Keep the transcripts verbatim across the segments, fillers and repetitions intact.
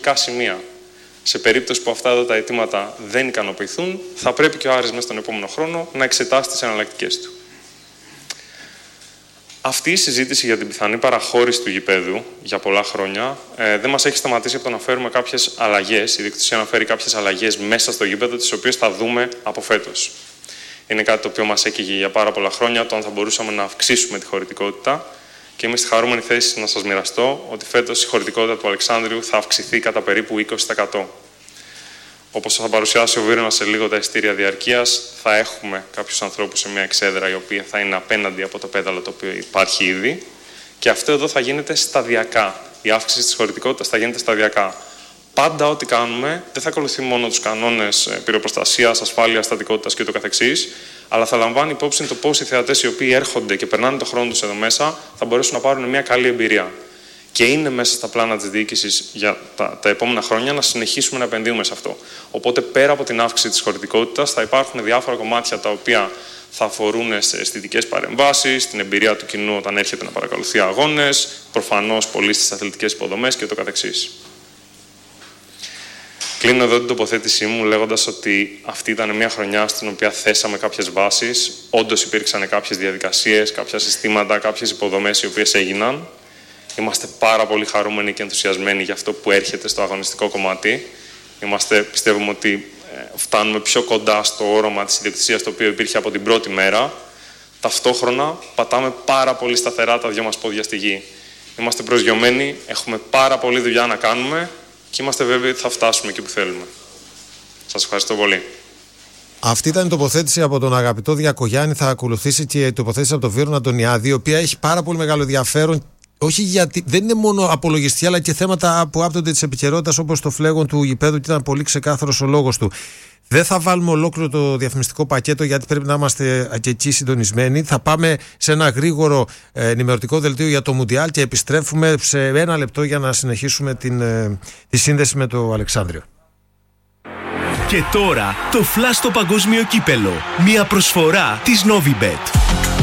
σημεία. Σε περίπτωση που αυτά εδώ τα αιτήματα δεν ικανοποιηθούν, θα πρέπει και ο Άρης μέσα στον επόμενο χρόνο να εξετάσει τις εναλλακτικές του. Αυτή η συζήτηση για την πιθανή παραχώρηση του γηπέδου για πολλά χρόνια ε, δεν μας έχει σταματήσει από το να φέρουμε κάποιες αλλαγές. Η διοκτησία να φέρει κάποιες αλλαγές μέσα στο γήπεδο, τις οποίες θα δούμε από φέτος. Είναι κάτι το οποίο μας έκαιγε για πάρα πολλά χρόνια, το αν θα μπορούσαμε να αυξήσουμε τη χωρητικότητα. Και είμαι στη χαρούμενη θέση να σας μοιραστώ ότι φέτος η χωρητικότητα του Αλεξάνδριου θα αυξηθεί κατά περίπου είκοσι τοις εκατό. Όπως θα παρουσιάσει ο Βίρονας σε λίγο τα εισιτήρια διαρκείας, θα έχουμε κάποιους ανθρώπους σε μια εξέδρα η οποία θα είναι απέναντι από το πέδαλο το οποίο υπάρχει ήδη. Και αυτό εδώ θα γίνεται σταδιακά. Η αύξηση της χωρητικότητας θα γίνεται σταδιακά. Πάντα ό,τι κάνουμε δεν θα ακολουθεί μόνο τους κανόνες πυροπροστασίας, ασφάλειας, στατικότητας και ούτω καθεξής, αλλά θα λαμβάνει υπόψη το πώς οι θεατές οι οποίοι έρχονται και περνάνε τον χρόνο τους εδώ μέσα θα μπορέσουν να πάρουν μια καλή εμπειρία. Και είναι μέσα στα πλάνα της διοίκησης για τα, τα επόμενα χρόνια να συνεχίσουμε να επενδύουμε σε αυτό. Οπότε, πέρα από την αύξηση της χωρητικότητας, θα υπάρχουν διάφορα κομμάτια τα οποία θα αφορούν σε αισθητικές παρεμβάσεις, την εμπειρία του κοινού όταν έρχεται να παρακολουθεί αγώνες, προφανώς πολύ στις αθλητικές υποδομές και ούτω καθεξής. Κλείνω εδώ την τοποθέτησή μου λέγοντας ότι αυτή ήταν μια χρονιά στην οποία θέσαμε κάποιες βάσεις. Όντως υπήρξαν κάποιες διαδικασίες, κάποια συστήματα, κάποιες υποδομές οι οποίες έγιναν. Είμαστε πάρα πολύ χαρούμενοι και ενθουσιασμένοι για αυτό που έρχεται στο αγωνιστικό κομμάτι. Είμαστε, πιστεύουμε ότι φτάνουμε πιο κοντά στο όραμα της ιδιοκτησίας το οποίο υπήρχε από την πρώτη μέρα. Ταυτόχρονα πατάμε πάρα πολύ σταθερά τα δυο μας πόδια στη γη. Είμαστε προσγειωμένοι, έχουμε πάρα πολλή δουλειά να κάνουμε και είμαστε βέβαιοι ότι θα φτάσουμε εκεί που θέλουμε. Σας ευχαριστώ πολύ. Αυτή ήταν η τοποθέτηση από τον αγαπητό Διακογιάννη. Θα ακολουθήσει και η τοποθέτηση από τον Βίρονα Αντωνιάδη, η οποία έχει πάρα πολύ μεγάλο ενδιαφέρον. Όχι γιατί δεν είναι μόνο απολογιστή, αλλά και θέματα που άπτονται της επικαιρότητας, όπως το φλέγον του γηπέδου, και ήταν πολύ ξεκάθαρος ο λόγος του. Δεν θα βάλουμε ολόκληρο το διαφημιστικό πακέτο, γιατί πρέπει να είμαστε και εκεί συντονισμένοι. Θα πάμε σε ένα γρήγορο ενημερωτικό δελτίο για το Μουντιάλ και επιστρέφουμε σε ένα λεπτό για να συνεχίσουμε την, τη σύνδεση με το Αλεξάνδριο. Και τώρα το Flash στο παγκόσμιο κύπελο. Μια προσφορά της Novibet.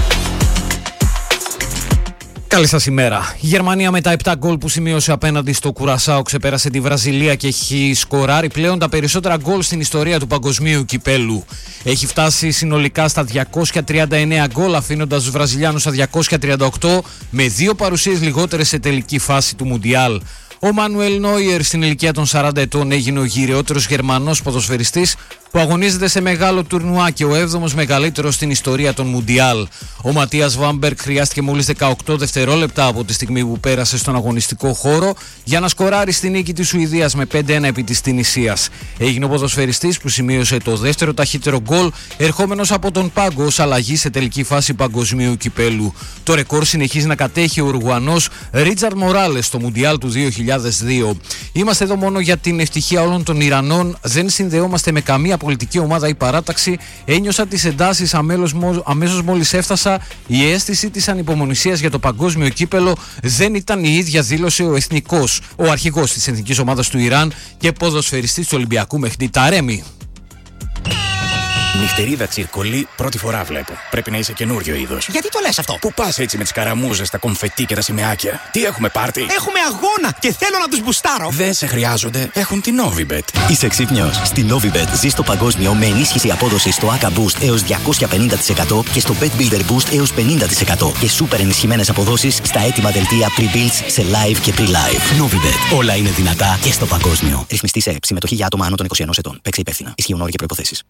Καλή σας ημέρα. Η Γερμανία με τα επτά γκολ που σημείωσε απέναντι στο Κουρασάο ξεπέρασε τη Βραζιλία και έχει σκοράρει πλέον τα περισσότερα γκολ στην ιστορία του παγκοσμίου κυπέλου. Έχει φτάσει συνολικά στα διακόσια τριάντα εννέα γκολ, αφήνοντας τους Βραζιλιάνους στα διακόσια τριάντα οκτώ, με δύο παρουσίες λιγότερες σε τελική φάση του Μουντιάλ. Ο Μάνουελ Νόιερ στην ηλικία των σαράντα ετών έγινε ο γυραιότερος Γερμανός ποδοσφαιριστής που αγωνίζεται σε μεγάλο τουρνουά και ο έβδομος μεγαλύτερος στην ιστορία των Μουντιάλ. Ο Ματίας Βάμπερκ χρειάστηκε μόλις δεκαοκτώ δευτερόλεπτα από τη στιγμή που πέρασε στον αγωνιστικό χώρο για να σκοράρει στη νίκη της Σουηδίας με πέντε ένα επί της Τινησίας. Έγινε ο ποδοσφαιριστής που σημείωσε το δεύτερο ταχύτερο γκολ, ερχόμενος από τον πάγκο ως αλλαγή σε τελική φάση παγκοσμίου κυπέλου. Το ρεκόρ συνεχίζει να κατέχει ο Ουρουγουανός Ρίτσαρντ Μοράλες στο Μουντιάλ του δύο χιλιάδες δύο. Είμαστε εδώ μόνο για την ευτυχία όλων των Ιρανών, δεν συνδεόμαστε με καμία πολιτική ομάδα ή παράταξη. Ένιωσα τις εντάσεις αμέσως μόλις έφτασα. Η αίσθηση της ανυπομονησίας για το παγκόσμιο κύπελο δεν ήταν η ίδια, δήλωσε ο εθνικός, ο αρχηγός της εθνικής ομάδας του Ιράν και ποδοσφαιριστής του Ολυμπιακού Μεχντή Ταρέμι. Νυχτερίδα τσιρκολί, πρώτη φορά βλέπω. Πρέπει να είσαι καινούριο είδος. Γιατί το λες αυτό? Πού πας έτσι με τις καραμούζες, τα κομφετί και τα σημαίακια? Τι έχουμε πάρτι? Έχουμε αγώνα και θέλω να τους μπουστάρω. Δεν σε χρειάζονται, έχουν την Novibet. Είσαι ξύπνιος? Στη Novibet ζεις το παγκόσμιο με ενίσχυση απόδοσης στο έι έι κέι Boost έως διακόσια πενήντα τοις εκατό και στο Bet Builder Boost έως πενήντα τοις εκατό και σούπερ ενισχυμένες αποδόσεις στα έτοιμα δελτία pre-builds σε live και pre-live. Novibet. Όλα είναι δυνατά και στο παγκόσμιο. Ρυθμιστή σε ΕΕΠ. Συμμετοχή για άτομα άνω των είκοσι ενός ετών. Παίξε υπεύθυνα. Ισχύουν όροι και προϋποθέσεις.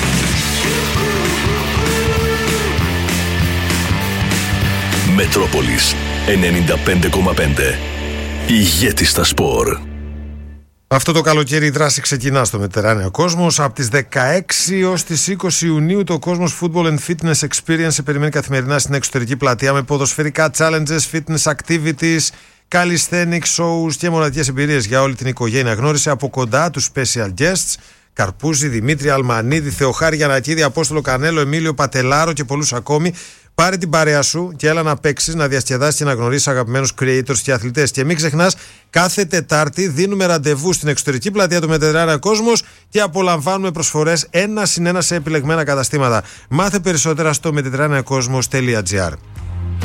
Μετρόπολης ενενήντα πέντε κόμμα πέντε. Ηγέτης στα σπορ. Αυτό το καλοκαίρι η δράση ξεκινά στο Μετερράνεο Κόσμος. Από τις δεκαέξι έως τις είκοσι Ιουνίου το Κόσμος Football and Fitness Experience σε περιμένει καθημερινά στην εξωτερική πλατεία με ποδοσφαιρικά challenges, fitness activities, calisthenics shows και μοναδικές εμπειρίες για όλη την οικογένεια. Γνώρισε από κοντά τους special guests Καρπούζη, Δημήτρη Αλμανίδη, Θεοχάρη Γιαννακίδη, Απόστολο Κανέλο, Εμίλιο Πατελάρο και πολλούς ακόμη. Πάρε την παρέα σου και έλα να παίξεις, να διασκεδάσεις και να γνωρίσεις αγαπημένους creators και αθλητές. Και μην ξεχνάς, κάθε Τετάρτη δίνουμε ραντεβού στην εξωτερική πλατεία του Μετερράνεο Κόσμος και απολαμβάνουμε προσφορές ένα συν ένα σε επιλεγμένα καταστήματα. Μάθε περισσότερα στο μετερράνεο κόσμος τελεία τζι άρ.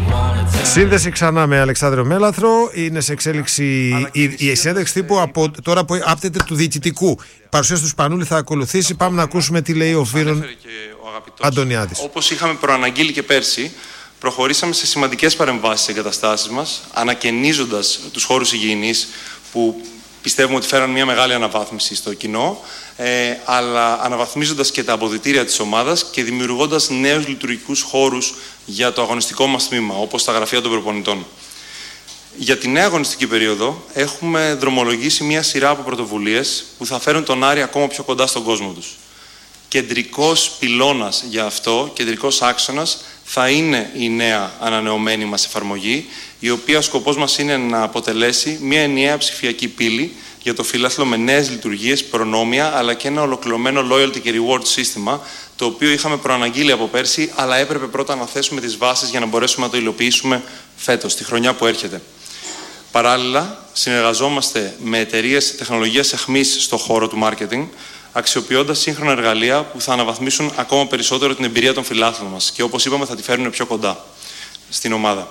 Σύνδεση ξανά με Αλεξάνδριο Μέλαθρο. Είναι σε εξέλιξη η, η συνέντευξη τύπου από τώρα που άπτεται του διοικητικού. Παρουσίαση του Σπανούλη θα ακολουθήσει. Πάμε να ακούσουμε τι λέει ο Βύρον Αντωνιάδης. Όπως είχαμε προαναγγείλει και πέρσι, προχωρήσαμε σε σημαντικές παρεμβάσεις στις εγκαταστάσεις μας, ανακαινίζοντας τους χώρους υγιεινής που πιστεύουμε ότι φέραν μια μεγάλη αναβάθμιση στο κοινό, ε, αλλά αναβαθμίζοντας και τα αποδυτήρια της ομάδας και δημιουργώντας νέους λειτουργικούς χώρους για το αγωνιστικό μας τμήμα, όπως τα γραφεία των προπονητών. Για τη νέα αγωνιστική περίοδο έχουμε δρομολογήσει μια σειρά από πρωτοβουλίες που θα φέρουν τον Άρη ακόμα πιο κοντά στον κόσμο τους. Κεντρικός πυλώνας για αυτό, κεντρικός άξονας, θα είναι η νέα ανανεωμένη μας εφαρμογή, η οποία σκοπός μας είναι να αποτελέσει μια ενιαία ψηφιακή πύλη για το φιλάθλο με νέες λειτουργίες, προνόμια, αλλά και ένα ολοκληρωμένο loyalty και reward σύστημα, το οποίο είχαμε προαναγγείλει από πέρσι, αλλά έπρεπε πρώτα να θέσουμε τις βάσεις για να μπορέσουμε να το υλοποιήσουμε φέτος, τη χρονιά που έρχεται. Παράλληλα, συνεργαζόμαστε με εταιρείες τεχνολογίας εχμής στο χώρο του marketing, αξιοποιώντας σύγχρονα εργαλεία που θα αναβαθμίσουν ακόμα περισσότερο την εμπειρία των φιλάθλων μας και, όπως είπαμε, θα τη φέρουν πιο κοντά στην ομάδα.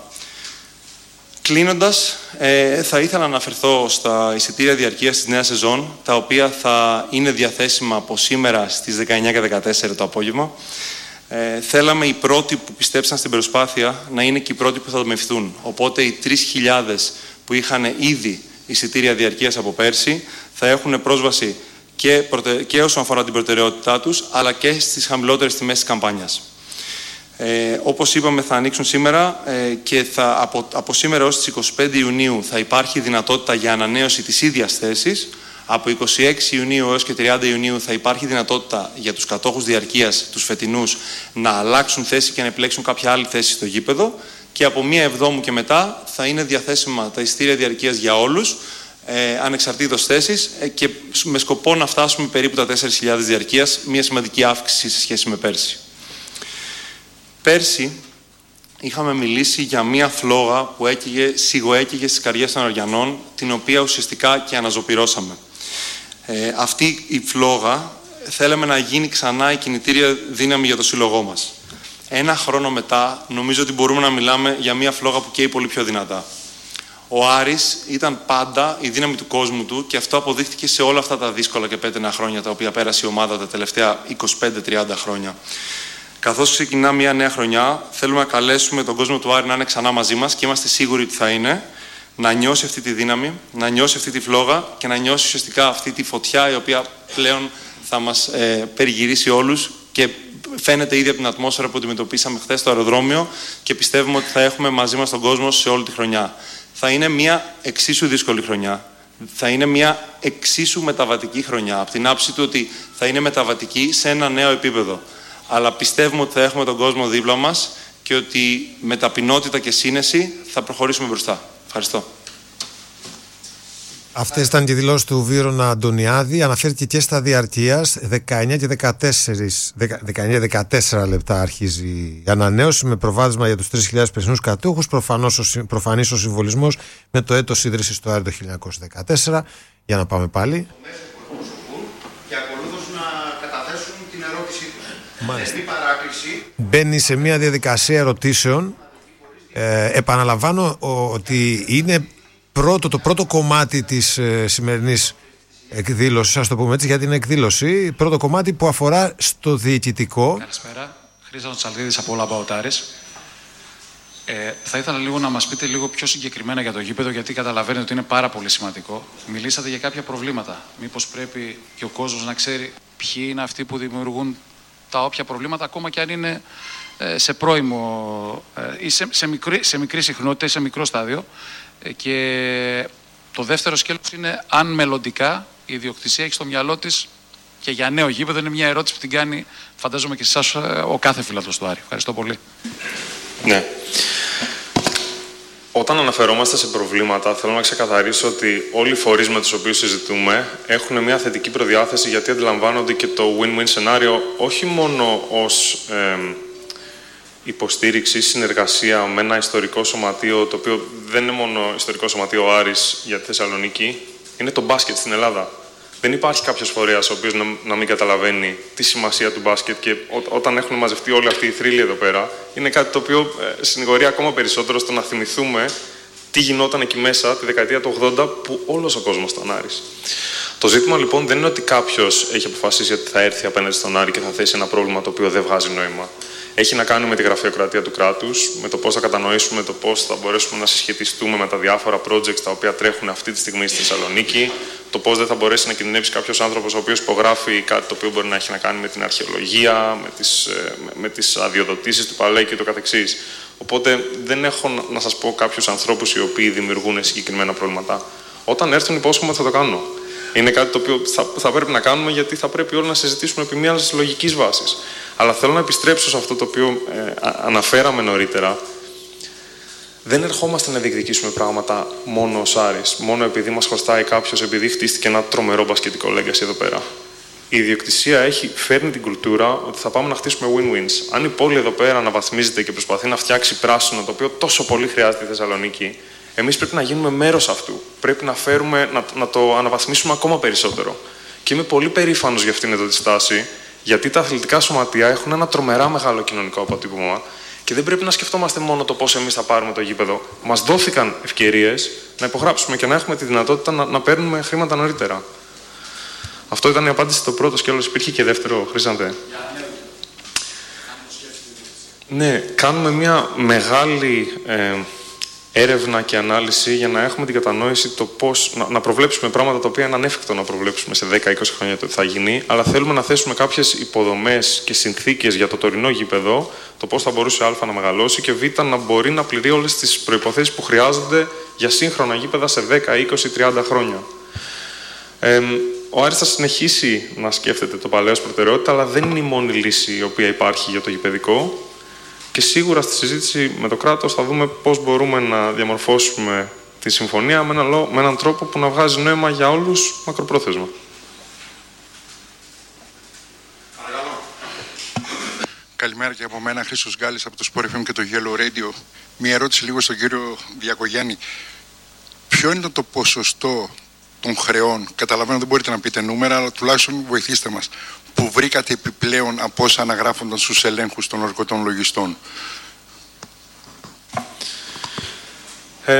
Κλείνοντας, ε, θα ήθελα να αναφερθώ στα εισιτήρια διαρκείας της νέας σεζόν, τα οποία θα είναι διαθέσιμα από σήμερα στις δεκαεννιά και δεκατέσσερα το απόγευμα. Ε, θέλαμε οι πρώτοι που πιστέψαν στην προσπάθεια να είναι και οι πρώτοι που θα δομηθούν. Οπότε οι τρεις χιλιάδες που είχαν ήδη εισιτήρια διαρκείας από πέρσι θα έχουν πρόσβαση και, προτε... και όσον αφορά την προτεραιότητά τους, αλλά και στις χαμηλότερες τιμές της καμπάνιας. Ε, όπως είπαμε, θα ανοίξουν σήμερα ε, και θα, από, από σήμερα έως τις είκοσι πέντε Ιουνίου θα υπάρχει δυνατότητα για ανανέωση της ίδιας θέσης. Από είκοσι έξι Ιουνίου έως και τριάντα Ιουνίου θα υπάρχει δυνατότητα για τους κατόχους διαρκείας, τους φετινούς, να αλλάξουν θέση και να επιλέξουν κάποια άλλη θέση στο γήπεδο. Και από μία Εβδόμου και μετά θα είναι διαθέσιμα τα εισιτήρια διαρκείας για όλους, ε, ανεξαρτήτως θέσης, ε, και με σκοπό να φτάσουμε περίπου τα τέσσερις χιλιάδες διαρκείας, μια σημαντική αύξηση σε σχέση με πέρσι. Πέρσι είχαμε μιλήσει για μία φλόγα που έκαιγε, σιγοέκαιγε στις καρδιές των Αριανών, την οποία ουσιαστικά και αναζωπυρώσαμε. Ε, αυτή η φλόγα θέλαμε να γίνει ξανά η κινητήρια δύναμη για το σύλλογό μας. Ένα χρόνο μετά, νομίζω ότι μπορούμε να μιλάμε για μία φλόγα που καίει πολύ πιο δυνατά. Ο Άρης ήταν πάντα η δύναμη του κόσμου του και αυτό αποδείχτηκε σε όλα αυτά τα δύσκολα και πέτρινα χρόνια τα οποία πέρασε η ομάδα τα τελευταία είκοσι πέντε τριάντα χρόνια. Καθώς ξεκινά μια νέα χρονιά, θέλουμε να καλέσουμε τον κόσμο του Άρη να είναι ξανά μαζί μας και είμαστε σίγουροι ότι θα είναι, να νιώσει αυτή τη δύναμη, να νιώσει αυτή τη φλόγα και να νιώσει ουσιαστικά αυτή τη φωτιά η οποία πλέον θα μας ε, περιγυρίσει όλους και φαίνεται ήδη από την ατμόσφαιρα που αντιμετωπίσαμε χθες στο αεροδρόμιο και πιστεύουμε ότι θα έχουμε μαζί μας τον κόσμο σε όλη τη χρονιά. Θα είναι μια εξίσου δύσκολη χρονιά. Θα είναι μια εξίσου μεταβατική χρονιά, από την άψη του ότι θα είναι μεταβατική σε ένα νέο επίπεδο. Αλλά πιστεύουμε ότι θα έχουμε τον κόσμο δίπλα μας και ότι με ταπεινότητα και σύνεση θα προχωρήσουμε μπροστά. Ευχαριστώ. Αυτές ήταν και οι δηλώσεις του Βύρωνα Αντωνιάδη. Αναφέρθηκε και στα διαρκείας. δεκαεννιά και δεκατέσσερα λεπτά αρχίζει η ανανέωση με προβάδισμα για τους τρεις χιλιάδες περσινούς κατόχους. Προφανής ο συμβολισμός με το έτος ίδρυσης του Άρη το χίλια εννιακόσια δεκατέσσερα. Για να πάμε πάλι. Και ακολούθως να καταθέσουν την ερώτησή τους. Μάλιστα. Μπαίνει σε μια διαδικασία ερωτήσεων. Ε, επαναλαμβάνω ότι είναι πρώτο, το πρώτο κομμάτι της ε, σημερινής εκδήλωσης, ας το πούμε έτσι, για την εκδήλωση. Πρώτο κομμάτι που αφορά στο διοικητικό. Καλησπέρα. Χρήστος Τσαλδίδης από All About Aris. Ε, θα ήθελα λίγο να μας πείτε λίγο πιο συγκεκριμένα για το γήπεδο, γιατί καταλαβαίνετε ότι είναι πάρα πολύ σημαντικό. Μιλήσατε για κάποια προβλήματα. Μήπως πρέπει και ο κόσμος να ξέρει ποιοι είναι αυτοί που δημιουργούν τα όποια προβλήματα, ακόμα και αν είναι ε, σε πρώιμο ε, ή σε, σε, μικρή, σε μικρή συχνότητα ή σε μικρό στάδιο. Ε, και το δεύτερο σκέλος είναι αν μελλοντικά η ιδιοκτησία έχει στο μυαλό της και για νέο γήπεδο. Είναι μια ερώτηση που την κάνει, φαντάζομαι και εσάς, ο κάθε φίλαθλος του Άρη. Ευχαριστώ πολύ. Ναι. Όταν αναφερόμαστε σε προβλήματα, θέλω να ξεκαθαρίσω ότι όλοι οι φορείς με τους οποίους συζητούμε έχουν μια θετική προδιάθεση, γιατί αντιλαμβάνονται και το win-win σενάριο όχι μόνο ως ε, υποστήριξη, συνεργασία με ένα ιστορικό σωματείο, το οποίο δεν είναι μόνο ιστορικό σωματείο ο Άρης για τη Θεσσαλονίκη, είναι το μπάσκετ στην Ελλάδα. Δεν υπάρχει κάποιος φορέας ο οποίος να, να μην καταλαβαίνει τη σημασία του μπάσκετ και ό, όταν έχουν μαζευτεί όλοι αυτοί οι θρύλοι εδώ πέρα, είναι κάτι το οποίο ε, συνηγορεί ακόμα περισσότερο στο να θυμηθούμε τι γινόταν εκεί μέσα τη δεκαετία του ογδόντα που όλος ο κόσμος ήταν Άρης. Το ζήτημα λοιπόν δεν είναι ότι κάποιος έχει αποφασίσει ότι θα έρθει απέναντι στον Άρη και θα θέσει ένα πρόβλημα το οποίο δεν βγάζει νόημα. Έχει να κάνει με τη γραφειοκρατία του κράτους, με το πώς θα κατανοήσουμε, το πώς θα μπορέσουμε να συσχετιστούμε με τα διάφορα projects τα οποία τρέχουν αυτή τη στιγμή στη Θεσσαλονίκη, το πώς δεν θα μπορέσει να κινδυνεύσει κάποιος άνθρωπος ο οποίος υπογράφει κάτι το οποίο μπορεί να έχει να κάνει με την αρχαιολογία, με τις, με τις αδειοδοτήσεις του Παλέ και το καθεξής. Οπότε δεν έχω να σας πω κάποιους ανθρώπους οι οποίοι δημιουργούν συγκεκριμένα προβλήματα. Όταν έρθουν υπόσχομαι ότι θα το κάνω. Είναι κάτι το οποίο θα, θα πρέπει να κάνουμε γιατί θα πρέπει όλοι να συζητήσουμε επί μιας λογικής βάσης. Αλλά θέλω να επιστρέψω σε αυτό το οποίο ε, αναφέραμε νωρίτερα. Δεν ερχόμαστε να διεκδικήσουμε πράγματα μόνο ως Άρης, μόνο επειδή μας χρωστάει κάποιος, επειδή χτίστηκε ένα τρομερό μπασκετικό legacy εδώ πέρα. Η ιδιοκτησία έχει φέρνει την κουλτούρα ότι θα πάμε να χτίσουμε win-wins. Αν η πόλη εδώ πέρα αναβαθμίζεται και προσπαθεί να φτιάξει πράσινο, το οποίο τόσο πολύ χρειάζεται η Θεσσαλονίκη, εμείς πρέπει να γίνουμε μέρος αυτού. Πρέπει να, φέρουμε, να, να το αναβαθμίσουμε ακόμα περισσότερο. Και είμαι πολύ περήφανος για αυτήν εδώ τη στάση, γιατί τα αθλητικά σωματεία έχουν ένα τρομερά μεγάλο κοινωνικό αποτύπωμα και δεν πρέπει να σκεφτόμαστε μόνο το πώς εμείς θα πάρουμε το γήπεδο. Μας δόθηκαν ευκαιρίες να υπογράψουμε και να έχουμε τη δυνατότητα να, να παίρνουμε χρήματα νωρίτερα. Αυτό ήταν η απάντηση στο πρώτο σκέλος. Υπήρχε και δεύτερο, Χρήσαντε. Ναι, κάνουμε μια μεγάλη ε, έρευνα και ανάλυση για να έχουμε την κατανόηση το πώς να, να προβλέψουμε πράγματα τα οποία είναι ανέφικτο να προβλέψουμε σε δέκα με είκοσι χρόνια το τι θα γίνει, αλλά θέλουμε να θέσουμε κάποιες υποδομές και συνθήκες για το τωρινό γήπεδο, το πώς θα μπορούσε Α να μεγαλώσει και Β να μπορεί να πληρεί όλες τις προϋποθέσεις που χρειάζονται για σύγχρονα γήπεδα σε δέκα, είκοσι, τριάντα χρόνια. Ε, ο Άρης θα συνεχίσει να σκέφτεται το Παλαιό ως προτεραιότητα, αλλά δεν είναι η μόνη λύση η οποία υπάρχει για το γηπεδικό. Και σίγουρα στη συζήτηση με το κράτος θα δούμε πώς μπορούμε να διαμορφώσουμε τη συμφωνία με έναν, με έναν τρόπο που να βγάζει νόημα για όλους μακροπρόθεσμα. Καλημέρα και από μένα, Χρήστος Γκάλης από το Sport εφ εμ και το Yellow Radio. Μία ερώτηση λίγο στον κύριο Διακογιάννη. Ποιο είναι το ποσοστό των χρεών, καταλαβαίνω δεν μπορείτε να πείτε νούμερα, αλλά τουλάχιστον βοηθήστε μας, που βρήκατε επιπλέον από όσα αναγράφονταν στους ελέγχους των ορκωτών λογιστών? Ε,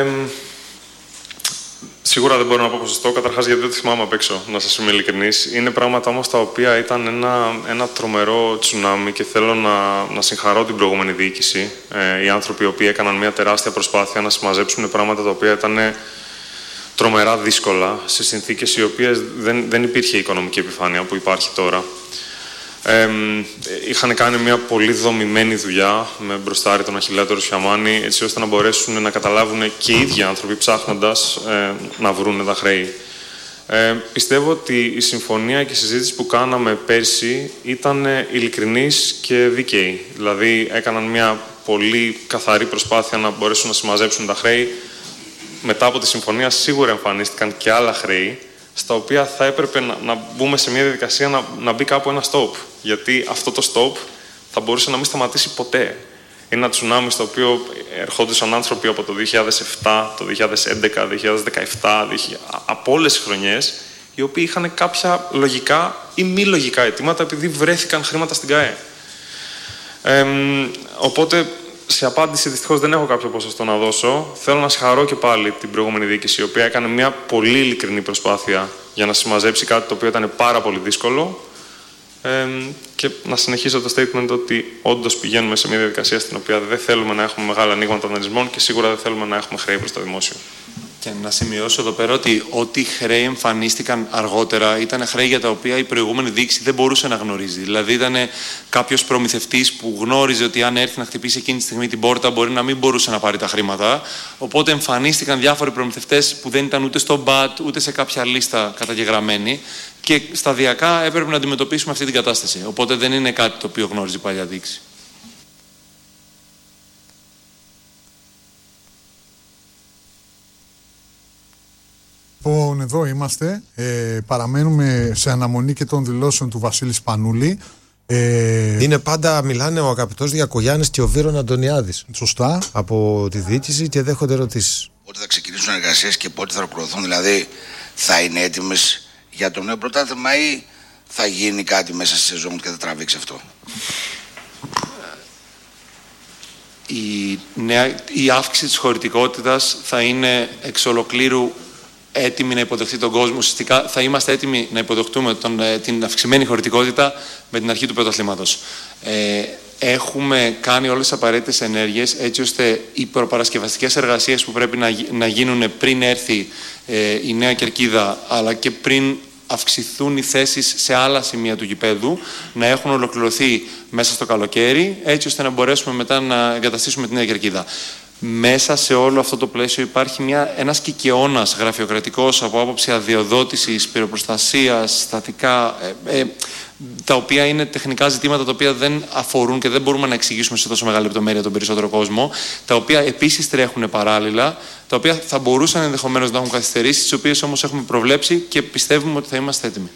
σίγουρα δεν μπορώ να πω ποσοστό, καταρχάς γιατί δεν το θυμάμαι απ' έξω, να σας είμαι ειλικρινής. Είναι πράγματα όμως τα οποία ήταν ένα, ένα τρομερό τσουνάμι και θέλω να, να συγχαρώ την προηγούμενη διοίκηση. Ε, οι άνθρωποι οι οποίοι έκαναν μια τεράστια προσπάθεια να συμμαζέψουν πράγματα τα οποία ήταν τρομερά δύσκολα, σε συνθήκες οι οποίες δεν, δεν υπήρχε η οικονομική επιφάνεια που υπάρχει τώρα. Ε, είχαν κάνει μια πολύ δομημένη δουλειά με μπροστάρι τον Αχιλλέα Ρουσιαμάνη, έτσι ώστε να μπορέσουν να καταλάβουν και οι ίδιοι άνθρωποι ψάχνοντας ε, να βρουν τα χρέη. Ε, πιστεύω ότι η συμφωνία και η συζήτηση που κάναμε πέρσι ήταν ειλικρινής και δίκαιη. Δηλαδή έκαναν μια πολύ καθαρή προσπάθεια να μπορέσουν να συμμαζέψουν τα χρέη. Μετά από τη συμφωνία σίγουρα εμφανίστηκαν και άλλα χρέη, στα οποία θα έπρεπε να, να μπούμε σε μια διαδικασία να, να μπει κάπου ένα stop. Γιατί αυτό το stop θα μπορούσε να μην σταματήσει ποτέ. Είναι ένα τσουνάμι στο οποίο ερχόντουσαν άνθρωποι από το δύο χιλιάδες επτά, το δύο χιλιάδες έντεκα, δύο χιλιάδες δεκαεπτά, από όλες τις χρονιές, οι οποίοι είχαν κάποια λογικά ή μη λογικά αιτήματα επειδή βρέθηκαν χρήματα στην ΚΑΕ. Ε, οπότε, σε απάντηση δυστυχώς δεν έχω κάποιο ποσοστό να δώσω. Θέλω να συγχαρώ και πάλι την προηγούμενη διοίκηση, η οποία έκανε μια πολύ ειλικρινή προσπάθεια για να συμμαζέψει κάτι το οποίο ήταν πάρα πολύ δύσκολο. Ε, και να συνεχίσω το statement ότι όντως πηγαίνουμε σε μια διαδικασία στην οποία δεν θέλουμε να έχουμε μεγάλα ανοίγματα δανεισμών και σίγουρα δεν θέλουμε να έχουμε χρέη προς το δημόσιο. Και να σημειώσω εδώ πέρα ότι ό,τι χρέη εμφανίστηκαν αργότερα ήταν χρέη για τα οποία η προηγούμενη διοίκηση δεν μπορούσε να γνωρίζει. Δηλαδή ήταν κάποιος προμηθευτής που γνώριζε ότι αν έρθει να χτυπήσει εκείνη τη στιγμή την πόρτα μπορεί να μην μπορούσε να πάρει τα χρήματα. Οπότε εμφανίστηκαν διάφοροι προμηθευτές που δεν ήταν ούτε στο μπατ ούτε σε κάποια λίστα καταγεγραμμένοι και σταδιακά έπρεπε να αντιμετωπίσουμε αυτή την κατάσταση. Οπότε δεν είναι κάτι το οποίο γνώριζε η παλιά διοίκηση. Λοιπόν, εδώ είμαστε. Ε, παραμένουμε σε αναμονή και των δηλώσεων του Βασίλη Σπανούλη. Ε, Είναι πάντα, μιλάνε ο αγαπητός Διακογιάννης και ο Βίρον Αντωνιάδης. Σωστά. Από τη διοίκηση και δέχονται ερωτήσεις. Πότε θα ξεκινήσουν εργασίες και πότε θα ολοκληρωθούν, δηλαδή θα είναι έτοιμες για το νέο πρωτάθλημα ή θα γίνει κάτι μέσα στη σεζόν και θα τραβήξει αυτό? Η, νέα, η αύξηση της χωρητικότητας θα είναι εξ ολοκλήρου έτοιμη να υποδεχτεί τον κόσμο. Ουσιαστικά θα είμαστε έτοιμοι να υποδεχτούμε τον, την αυξημένη χωρητικότητα με την αρχή του πρωταθλήματος. Ε, έχουμε κάνει όλες τις απαραίτητες ενέργειες έτσι ώστε οι προπαρασκευαστικές εργασίες που πρέπει να, να γίνουν πριν έρθει ε, η νέα κερκίδα, αλλά και πριν αυξηθούν οι θέσεις σε άλλα σημεία του γηπέδου, να έχουν ολοκληρωθεί μέσα στο καλοκαίρι, έτσι ώστε να μπορέσουμε μετά να εγκαταστήσουμε τη νέα κερκίδα. Μέσα σε όλο αυτό το πλαίσιο υπάρχει μια, ένας κικαιώνας γραφειοκρατικός από άποψη αδειοδότησης, πυροπροστασίας, στατικά, ε, ε, τα οποία είναι τεχνικά ζητήματα τα οποία δεν αφορούν και δεν μπορούμε να εξηγήσουμε σε τόσο μεγάλη λεπτομέρεια τον περισσότερο κόσμο, τα οποία επίσης τρέχουν παράλληλα, τα οποία θα μπορούσαν ενδεχομένως να έχουν καθυστερήσει, τις οποίες όμως έχουμε προβλέψει και πιστεύουμε ότι θα είμαστε έτοιμοι.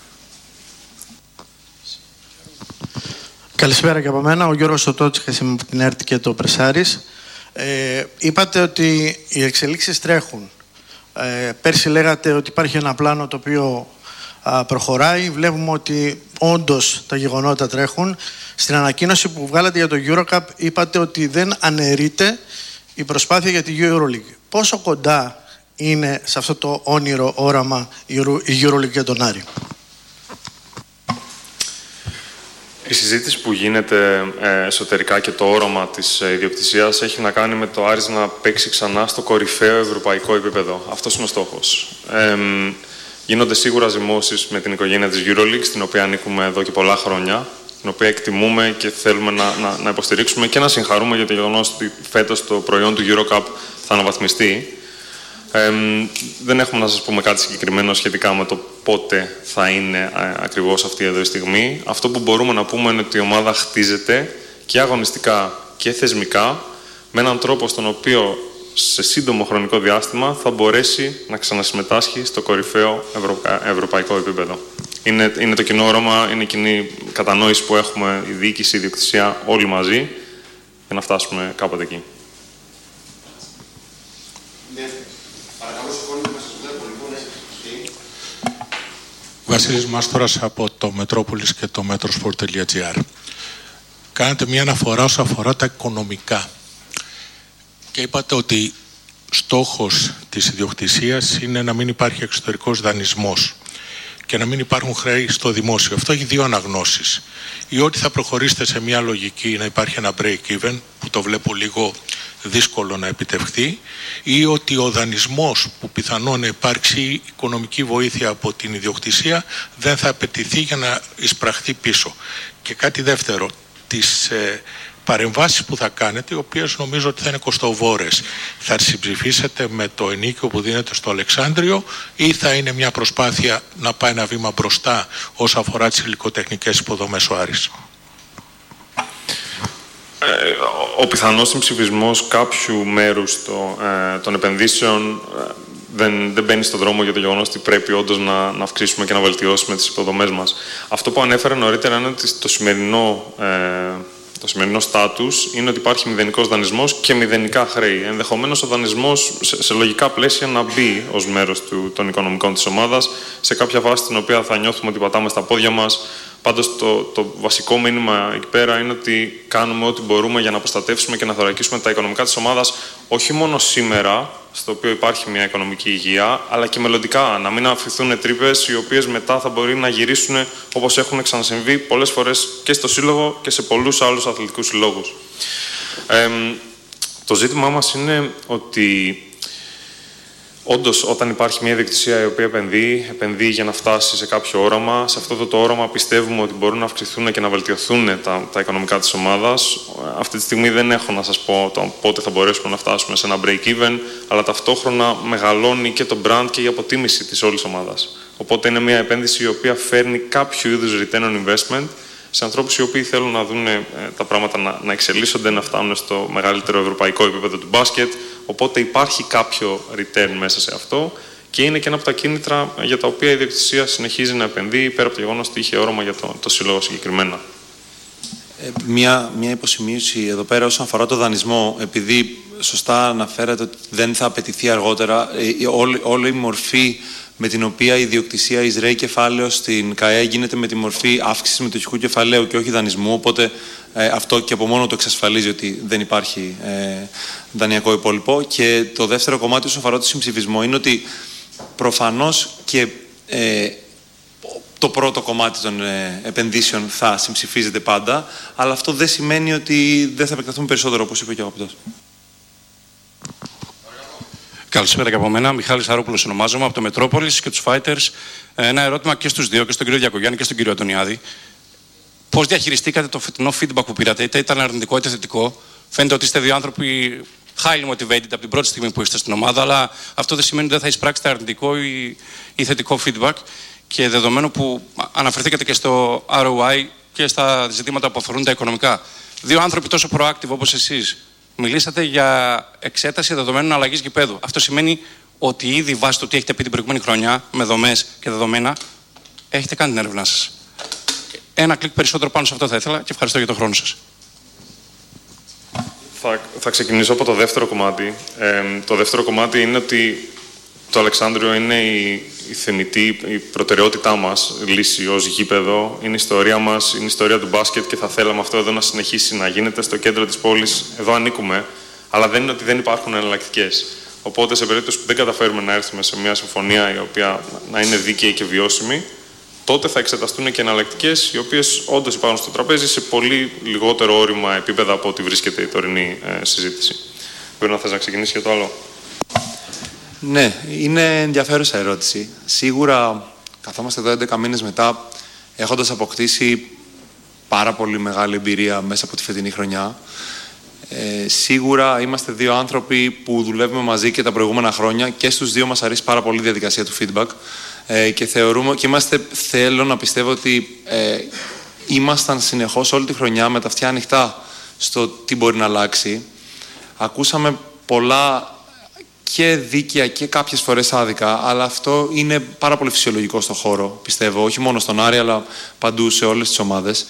Καλησπέρα και από μένα. Ο Γιώργος Σωτότσικας, είμαι από την ΕΡΤ και το Πρεσάρις. Ε, είπατε ότι οι εξελίξεις τρέχουν. Ε, πέρσι λέγατε ότι υπάρχει ένα πλάνο το οποίο α, προχωράει. Βλέπουμε ότι όντως τα γεγονότα τρέχουν. Στην ανακοίνωση που βγάλατε για το EuroCup είπατε ότι δεν αναιρείται η προσπάθεια για τη EuroLeague. Πόσο κοντά είναι σε αυτό το όνειρο όραμα η EuroLeague για τον Άρη? Η συζήτηση που γίνεται ε, εσωτερικά και το όραμα της ε, ιδιοκτησίας έχει να κάνει με το Άρης να παίξει ξανά στο κορυφαίο ευρωπαϊκό επίπεδο. Αυτός είναι ο στόχος. Ε, γίνονται σίγουρα ζυμώσεις με την οικογένεια της EuroLeague, στην οποία ανήκουμε εδώ και πολλά χρόνια, την οποία εκτιμούμε και θέλουμε να, να, να υποστηρίξουμε και να συγχαρούμε για το γεγονός ότι φέτος το προϊόν του EuroCup θα αναβαθμιστεί. Ε, δεν έχουμε να σας πούμε κάτι συγκεκριμένο σχετικά με το πότε θα είναι α, ακριβώς αυτή εδώ η στιγμή. Αυτό που μπορούμε να πούμε είναι ότι η ομάδα χτίζεται και αγωνιστικά και θεσμικά με έναν τρόπο στον οποίο σε σύντομο χρονικό διάστημα θα μπορέσει να ξανασυμμετάσχει στο κορυφαίο ευρω... ευρωπαϊκό επίπεδο. Είναι, είναι το κοινό όραμα, είναι η κοινή κατανόηση που έχουμε η διοίκηση, η ιδιοκτησία όλοι μαζί για να φτάσουμε κάποτε εκεί. Βασίλης Μάστορας από το Μετρόπολης και το metrosport.gr. Κάνετε μια αναφορά όσον αφορά τα οικονομικά και είπατε ότι στόχος της ιδιοκτησίας είναι να μην υπάρχει εξωτερικός δανεισμός και να μην υπάρχουν χρέη στο δημόσιο. Αυτό έχει δύο αναγνώσεις. Ή ότι θα προχωρήσετε σε μια λογική να υπάρχει ένα break-even, που το βλέπω λίγο δύσκολο να επιτευχθεί, ή ότι ο δανεισμός που πιθανόν να υπάρξει οικονομική βοήθεια από την ιδιοκτησία δεν θα απαιτηθεί για να εισπραχθεί πίσω. Και κάτι δεύτερο, τις ε, παρεμβάσεις που θα κάνετε, οι οποίες νομίζω ότι θα είναι κοστοβόρες, θα συμψηφίσετε με το ενίκιο που δίνεται στο Αλεξάνδριο ή θα είναι μια προσπάθεια να πάει ένα βήμα μπροστά όσον αφορά τις υλικοτεχνικές υποδομές ο Άρης? Ο πιθανός συμψηφισμός κάποιου μέρους το, ε, των επενδύσεων ε, δεν, δεν μπαίνει στον δρόμο για το γεγονός ότι πρέπει όντως να, να αυξήσουμε και να βελτιώσουμε τις υποδομές μας. Αυτό που ανέφερα νωρίτερα είναι ότι το σημερινό, ε, το σημερινό στάτους είναι ότι υπάρχει μηδενικός δανεισμός και μηδενικά χρέη. Ενδεχομένως ο δανεισμός σε, σε λογικά πλαίσια να μπει ως μέρος του, των οικονομικών της ομάδας σε κάποια βάση την οποία θα νιώθουμε ότι πατάμε στα πόδια μας. Πάντως το, το βασικό μήνυμα εκεί πέρα είναι ότι κάνουμε ό,τι μπορούμε για να προστατεύσουμε και να θωρακίσουμε τα οικονομικά της ομάδας, όχι μόνο σήμερα, στο οποίο υπάρχει μια οικονομική υγεία, αλλά και μελλοντικά. Να μην αφηθούν τρύπες οι οποίες μετά θα μπορεί να γυρίσουν όπως έχουν ξανασυμβεί πολλές φορές και στο Σύλλογο και σε πολλούς άλλους αθλητικούς συλλόγους. Ε, το ζήτημά μας είναι ότι όντως, όταν υπάρχει μια ιδιοκτησία η οποία επενδύει, επενδύει για να φτάσει σε κάποιο όραμα. Σε αυτό το, το όραμα πιστεύουμε ότι μπορούν να αυξηθούν και να βελτιωθούν τα, τα οικονομικά της ομάδας. Αυτή τη στιγμή δεν έχω να σας πω το, πότε θα μπορέσουμε να φτάσουμε σε ένα break-even, αλλά ταυτόχρονα μεγαλώνει και το brand και η αποτίμηση της όλης ομάδας. Οπότε είναι μια επένδυση η οποία φέρνει κάποιο είδους return on investment σε ανθρώπους οι οποίοι θέλουν να δουν ε, τα πράγματα να, να εξελίσσονται, να φτάνουν στο μεγαλύτερο ευρωπαϊκό επίπεδο του μπάσκετ. Οπότε υπάρχει κάποιο return μέσα σε αυτό και είναι και ένα από τα κίνητρα για τα οποία η ιδιοκτησία συνεχίζει να επενδύει, πέρα από το γεγονός ότι είχε όρομα για το, το σύλλογο συγκεκριμένα. Ε, μια, μια υποσημείωση εδώ πέρα όσον αφορά το δανεισμό, επειδή σωστά αναφέρατε ότι δεν θα απαιτηθεί αργότερα, ε, όλη, όλη η μορφή με την οποία η ιδιοκτησία εισραίει κεφάλαιο στην ΚΑΕ γίνεται με τη μορφή αύξησης μετοχικού κεφαλαίου και όχι δανεισμού, οπότε ε, αυτό και από μόνο το εξασφαλίζει ότι δεν υπάρχει ε, δανειακό υπόλοιπο. Και το δεύτερο κομμάτι όσον αφορά το συμψηφισμό είναι ότι προφανώς και ε, το πρώτο κομμάτι των ε, επενδύσεων θα συμψηφίζεται πάντα, αλλά αυτό δεν σημαίνει ότι δεν θα επεκταθούμε περισσότερο, όπως είπε και ο αγαπητός. Καλησπέρα και από μένα. Μιχάλης Αρόπουλος ονομάζομαι, από το Μετρόπολης και τους Fighters. Ένα ερώτημα και στους δύο, και στον κύριο Διακογιάννη και στον κύριο Αντωνιάδη. Πώς διαχειριστήκατε το φετινό feedback που πήρατε, είτε ήταν αρνητικό είτε θετικό? Φαίνεται ότι είστε δύο άνθρωποι highly motivated από την πρώτη στιγμή που είστε στην ομάδα, αλλά αυτό δεν σημαίνει ότι δεν θα εισπράξετε αρνητικό ή, ή θετικό feedback. Και δεδομένου που αναφερθήκατε και στο αρ ο άι και στα ζητήματα που αφορούν τα οικονομικά, δύο άνθρωποι τόσο proactive όπως εσείς, μιλήσατε για εξέταση δεδομένων αλλαγής γηπέδου. Αυτό σημαίνει ότι ήδη βάσει του τι έχετε πει την προηγούμενη χρονιά, με δομές και δεδομένα, έχετε κάνει την έρευνά σας. Ένα κλικ περισσότερο πάνω σε αυτό θα ήθελα και ευχαριστώ για τον χρόνο σας. Θα, θα ξεκινήσω από το δεύτερο κομμάτι. Ε, το δεύτερο κομμάτι είναι ότι το Αλεξάνδριο είναι η, η θεμητή, η προτεραιότητά μας λύση ως γήπεδο. Είναι η ιστορία μας, είναι η ιστορία του μπάσκετ και θα θέλαμε αυτό εδώ να συνεχίσει να γίνεται στο κέντρο της πόλης. Εδώ ανήκουμε, αλλά δεν είναι ότι δεν υπάρχουν εναλλακτικές. Οπότε, σε περίπτωση που δεν καταφέρουμε να έρθουμε σε μια συμφωνία η οποία να είναι δίκαιη και βιώσιμη, τότε θα εξεταστούν και εναλλακτικές, οι οποίες όντως υπάρχουν στο τραπέζι σε πολύ λιγότερο όρημα επίπεδα από ό,τι βρίσκεται η τωρινή ε, συζήτηση. Μπορεί να θες να ξεκινήσει για το άλλο. Ναι, είναι ενδιαφέρουσα ερώτηση. Σίγουρα, καθόμαστε εδώ έντεκα μήνες μετά, έχοντας αποκτήσει πάρα πολύ μεγάλη εμπειρία μέσα από τη φετινή χρονιά. Ε, σίγουρα είμαστε δύο άνθρωποι που δουλεύουμε μαζί και τα προηγούμενα χρόνια και στους δύο μας αρέσει πάρα πολύ η διαδικασία του feedback ε, και θεωρούμε και είμαστε, θέλω να πιστεύω ότι ε, ήμασταν συνεχώς όλη τη χρονιά με τα αυτιά ανοιχτά στο τι μπορεί να αλλάξει. Ακούσαμε πολλά και δίκαια και κάποιες φορές άδικα, αλλά αυτό είναι πάρα πολύ φυσιολογικό στο χώρο, πιστεύω, όχι μόνο στον Άρη, αλλά παντού σε όλες τις ομάδες.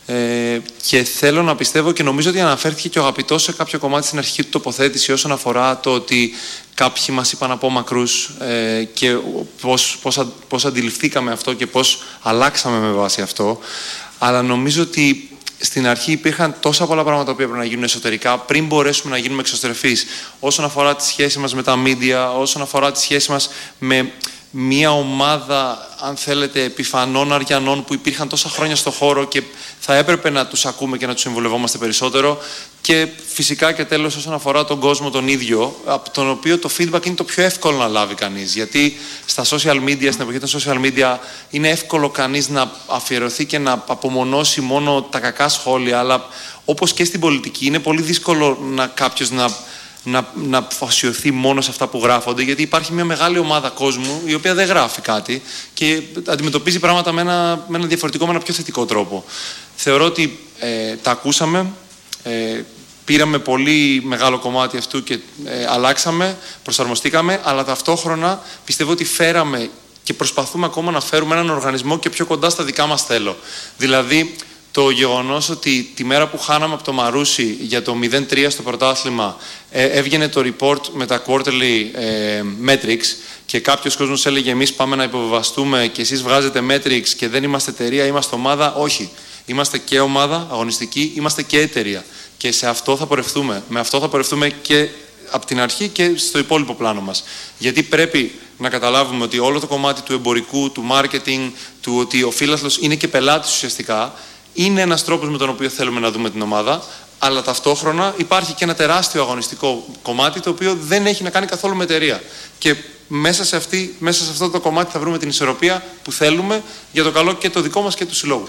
Ε, και θέλω να πιστεύω και νομίζω ότι αναφέρθηκε και ο αγαπητός σε κάποιο κομμάτι στην αρχική του τοποθέτηση όσον αφορά το ότι κάποιοι μας είπαν από μακρούς ε, και πώς, πώς, πώς αντιληφθήκαμε αυτό και πώς αλλάξαμε με βάση αυτό. Αλλά νομίζω ότι στην αρχή υπήρχαν τόσα πολλά πράγματα που έπρεπε να γίνουν εσωτερικά πριν μπορέσουμε να γίνουμε εξωστρεφείς. Όσον αφορά τη σχέση μας με τα media, όσον αφορά τη σχέση μας με μια ομάδα, αν θέλετε, επιφανών αριανών που υπήρχαν τόσα χρόνια στο χώρο και θα έπρεπε να τους ακούμε και να τους συμβουλευόμαστε περισσότερο. Και φυσικά και τέλος όσον αφορά τον κόσμο τον ίδιο, από τον οποίο το feedback είναι το πιο εύκολο να λάβει κανείς. Γιατί στα social media, στην εποχή των social media, είναι εύκολο κανείς να αφιερωθεί και να απομονώσει μόνο τα κακά σχόλια, αλλά όπως και στην πολιτική είναι πολύ δύσκολο να κάποιος να να, να αφοσιωθεί μόνο σε αυτά που γράφονται, γιατί υπάρχει μια μεγάλη ομάδα κόσμου η οποία δεν γράφει κάτι και αντιμετωπίζει πράγματα με ένα, με ένα διαφορετικό, με ένα πιο θετικό τρόπο. Θεωρώ ότι ε, τα ακούσαμε, ε, πήραμε πολύ μεγάλο κομμάτι αυτού και ε, αλλάξαμε, προσαρμοστήκαμε, αλλά ταυτόχρονα πιστεύω ότι φέραμε και προσπαθούμε ακόμα να φέρουμε έναν οργανισμό και πιο κοντά στα δικά μας θέλω. Δηλαδή, το γεγονός ότι τη μέρα που χάναμε από το Μαρούσι για το μηδέν τρία στο πρωτάθλημα ε, έβγαινε το report με τα quarterly ε, metrics και κάποιος κόσμος έλεγε εμείς πάμε να υποβιβαστούμε και εσείς βγάζετε metrics και δεν είμαστε εταιρεία, είμαστε ομάδα. Όχι. Είμαστε και ομάδα αγωνιστική, είμαστε και εταιρεία. Και σε αυτό θα πορευτούμε. Με αυτό θα πορευτούμε και από την αρχή και στο υπόλοιπο πλάνο μας. Γιατί πρέπει να καταλάβουμε ότι όλο το κομμάτι του εμπορικού, του marketing, του ότι ο φίλαθλος είναι και πελάτης ουσιαστικά, είναι ένας τρόπος με τον οποίο θέλουμε να δούμε την ομάδα, αλλά ταυτόχρονα υπάρχει και ένα τεράστιο αγωνιστικό κομμάτι το οποίο δεν έχει να κάνει καθόλου με εταιρεία. Και μέσα σε, αυτή, μέσα σε αυτό το κομμάτι θα βρούμε την ισορροπία που θέλουμε για το καλό και το δικό μας και του συλλόγου.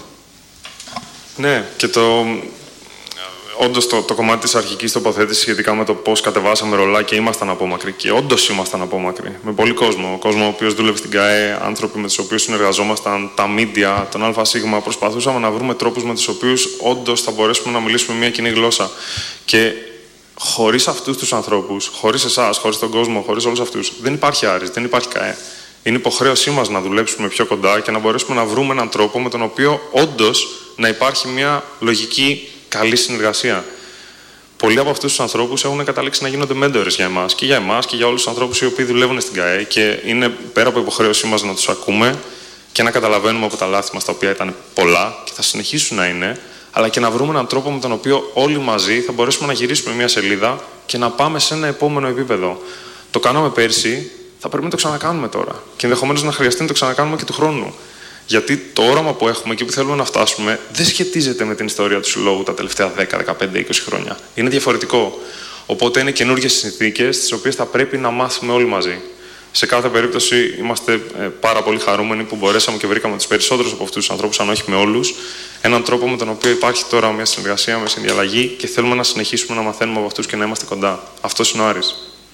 Ναι, και το... Όντως το, το κομμάτι της αρχικής τοποθέτησης σχετικά με το πώς κατεβάσαμε ρολά και ήμασταν απόμακροι. Και όντως ήμασταν απόμακροι. Με πολύ κόσμο. Ο κόσμο ο οποίος δούλευε στην ΚΑΕ, άνθρωποι με τους οποίους συνεργαζόμασταν, τα media, τον ΑΣ. Προσπαθούσαμε να βρούμε τρόπους με τους οποίους όντως θα μπορέσουμε να μιλήσουμε μια κοινή γλώσσα. Και χωρίς αυτούς τους ανθρώπους, χωρίς εσάς, χωρίς τον κόσμο, χωρίς όλους αυτούς, δεν υπάρχει Άρης, δεν υπάρχει ΚΑΕ. Είναι υποχρέωσή μας να δουλέψουμε πιο κοντά και να μπορέσουμε να βρούμε έναν τρόπο με τον οποίο όντως να υπάρχει μια λογική καλή συνεργασία. πολλοί από αυτούς τους ανθρώπους έχουν καταλήξει να γίνονται μέντορες για εμάς και για εμάς και για όλους τους ανθρώπους οι οποίοι δουλεύουν στην ΚΑΕ και είναι πέρα από υποχρέωσή μας να τους ακούμε και να καταλαβαίνουμε από τα λάθη μας, τα οποία ήταν πολλά και θα συνεχίσουν να είναι, αλλά και να βρούμε έναν τρόπο με τον οποίο όλοι μαζί θα μπορέσουμε να γυρίσουμε μια σελίδα και να πάμε σε ένα επόμενο επίπεδο. Το κάναμε πέρσι, θα πρέπει να το ξανακάνουμε τώρα. Και ενδεχομένως να χρειαστεί να το ξανακάνουμε και του χρόνου. Γιατί το όραμα που έχουμε και που θέλουμε να φτάσουμε δεν σχετίζεται με την ιστορία του συλλόγου τα τελευταία δέκα, δεκαπέντε, είκοσι χρόνια. Είναι διαφορετικό. Οπότε είναι καινούργιες συνθήκες, τις οποίες θα πρέπει να μάθουμε όλοι μαζί. Σε κάθε περίπτωση είμαστε ε, πάρα πολύ χαρούμενοι που μπορέσαμε και βρήκαμε τους περισσότερους από αυτούς τους ανθρώπους, αν όχι με όλους, έναν τρόπο με τον οποίο υπάρχει τώρα μια συνεργασία, μια συνδιαλλαγή και θέλουμε να συνεχίσουμε να μαθαίνουμε από αυτούς και να είμαστε κοντά. Αυτός είναι ο Άρης.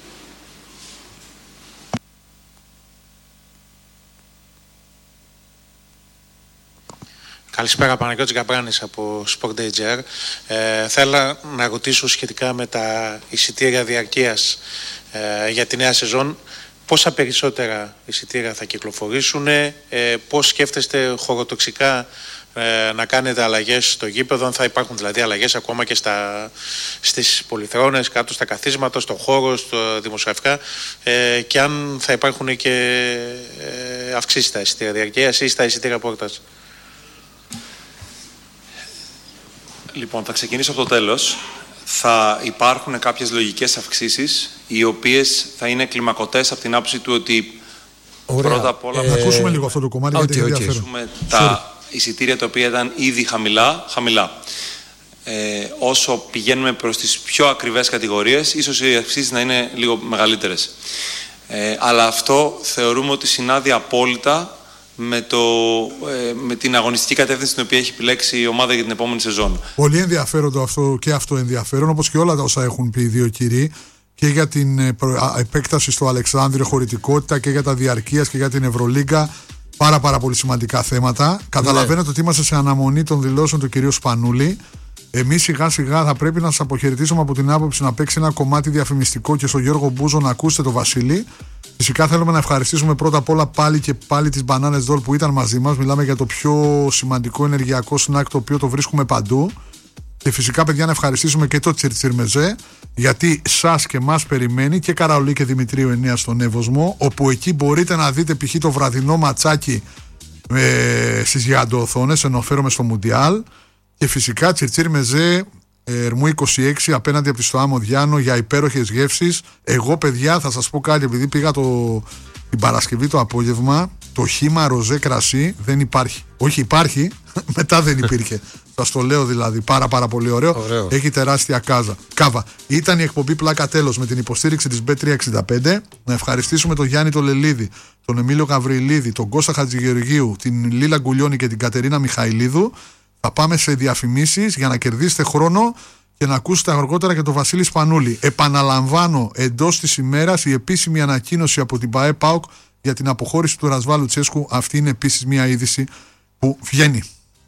Καλησπέρα, Παναγιώτης Γαμπράνης από Sport.gr. Ε, θέλω να ρωτήσω σχετικά με τα εισιτήρια διαρκείας ε, για τη νέα σεζόν. Πόσα περισσότερα εισιτήρια θα κυκλοφορήσουν, ε, πώς σκέφτεστε χωροτοξικά ε, να κάνετε αλλαγές στο γήπεδο, αν θα υπάρχουν δηλαδή αλλαγές ακόμα και στα, στις πολυθρόνες, κάτω στα καθίσματα, στον χώρο, στο δημοσιογραφικά ε, και αν θα υπάρχουν και ε, αυξήσεις στα εισιτήρια διαρκείας ή στα εισιτήρια πόρτας. Λοιπόν, θα ξεκινήσω από το τέλος. Θα υπάρχουν κάποιες λογικές αυξήσεις, οι οποίες θα είναι κλιμακωτές από την άποψη του ότι Ωραία. πρώτα απ' όλα... Ε, θα ακούσουμε λίγο αυτό το κομμάτι, okay, γιατί είναι okay. ενδιαφέρον. Τα εισιτήρια τα οποία ήταν ήδη χαμηλά, χαμηλά. Ε, όσο πηγαίνουμε προς τις πιο ακριβές κατηγορίες, ίσως οι αυξήσεις να είναι λίγο μεγαλύτερες. Ε, αλλά αυτό θεωρούμε ότι συνάδει απόλυτα με, το, ε, με την αγωνιστική κατεύθυνση την οποία έχει επιλέξει η ομάδα για την επόμενη σεζόν. Πολύ ενδιαφέρον αυτό και αυτό ενδιαφέρον, όπως και όλα τα όσα έχουν πει οι δύο κύριοι, και για την επέκταση στο Αλεξάνδριο, χωρητικότητα, και για τα διαρκείας και για την Ευρωλίγκα. Πάρα πάρα πολύ σημαντικά θέματα. Ναι. Καταλαβαίνετε ότι είμαστε σε αναμονή των δηλώσεων του κυρίου Σπανούλη. Εμείς σιγά σιγά θα πρέπει να σας αποχαιρετήσουμε από την άποψη να παίξει ένα κομμάτι διαφημιστικό και στον Γιώργο Μπούζο να ακούσετε τον Βασίλη. Φυσικά θέλουμε να ευχαριστήσουμε πρώτα απ' όλα πάλι και πάλι τις Μπανάνες Δόλ που ήταν μαζί μας. Μιλάμε για το πιο σημαντικό ενεργειακό σνακ, το οποίο το βρίσκουμε παντού. Και φυσικά, παιδιά, να ευχαριστήσουμε και το Τσιρτσιρ Μεζέ, γιατί σας και μας περιμένει και Καραολί και Δημητρίου εννέα στον Εύωσμο, όπου εκεί μπορείτε να δείτε π.χ. το βραδινό ματσάκι ε, στις γιγαντοοθόνες, ενώ φέρομαι στο Μουντιάλ. Και φυσικά Τσιρτσιρ Μεζέ, Ερμού είκοσι έξι, απέναντι από τη Στοάμο Διάνο, για υπέροχες γεύσεις. Εγώ, παιδιά, θα σας πω κάτι, επειδή πήγα το, την Παρασκευή το απόγευμα, το χύμα ροζέ κρασί δεν υπάρχει. Όχι, υπάρχει, μετά δεν υπήρχε. Σας το λέω δηλαδή, πάρα πάρα πολύ ωραίο. ωραίο. Έχει τεράστια κάζα. Κάβα. Ήταν η εκπομπή Πλάκα Τέλος με την υποστήριξη της μπετ τριακόσια εξήντα πέντε. Να ευχαριστήσουμε τον Γιάννη τον Λελίδη, τον Εμίλιο Γαβριλίδη, τον Κώστα Χατζηγεωργίου, την Λίλα Γκουλιώνη και την Κατερίνα Μιχαηλίδου. Θα πάμε σε διαφημίσεις για να κερδίσετε χρόνο και να ακούσετε αργότερα και τον Βασίλη Σπανούλη. Επαναλαμβάνω, εντός της ημέρας η επίσημη ανακοίνωση από την ΠΑΕ ΠΑΟΚ για την αποχώρηση του Ρασβάλου Τσέσκου. Αυτή είναι επίσης μια είδηση που βγαίνει.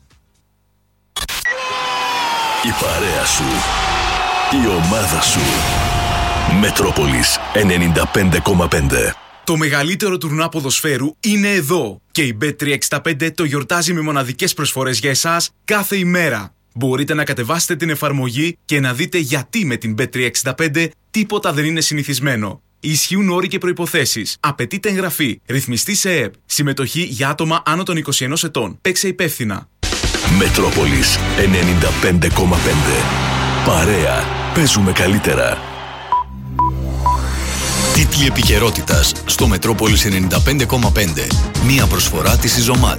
Η παρέα σου, η ομάδα σου. Μετρόπολης ενενήντα πέντε κόμμα πέντε. Το μεγαλύτερο τουρνουά ποδοσφαίρου είναι εδώ και η μπετ τριακόσια εξήντα πέντε το γιορτάζει με μοναδικές προσφορές για εσάς κάθε ημέρα. Μπορείτε να κατεβάσετε την εφαρμογή και να δείτε γιατί με την μπετ τριακόσια εξήντα πέντε τίποτα δεν είναι συνηθισμένο. Ισχύουν όροι και προϋποθέσεις. Απαιτείται εγγραφή. Ρυθμιστή σε ΕΕΠ. Συμμετοχή για άτομα άνω των είκοσι ενός ετών. Παίξε υπεύθυνα. Μετρόπολης ενενήντα πέντε κόμμα πέντε. Παρέα. Παίζουμε καλύτερα. Τίτλοι επικαιρότητας στο Μετρόπολης ενενήντα πέντε κόμμα πέντε. Μία προσφορά της Ιζωμάτ.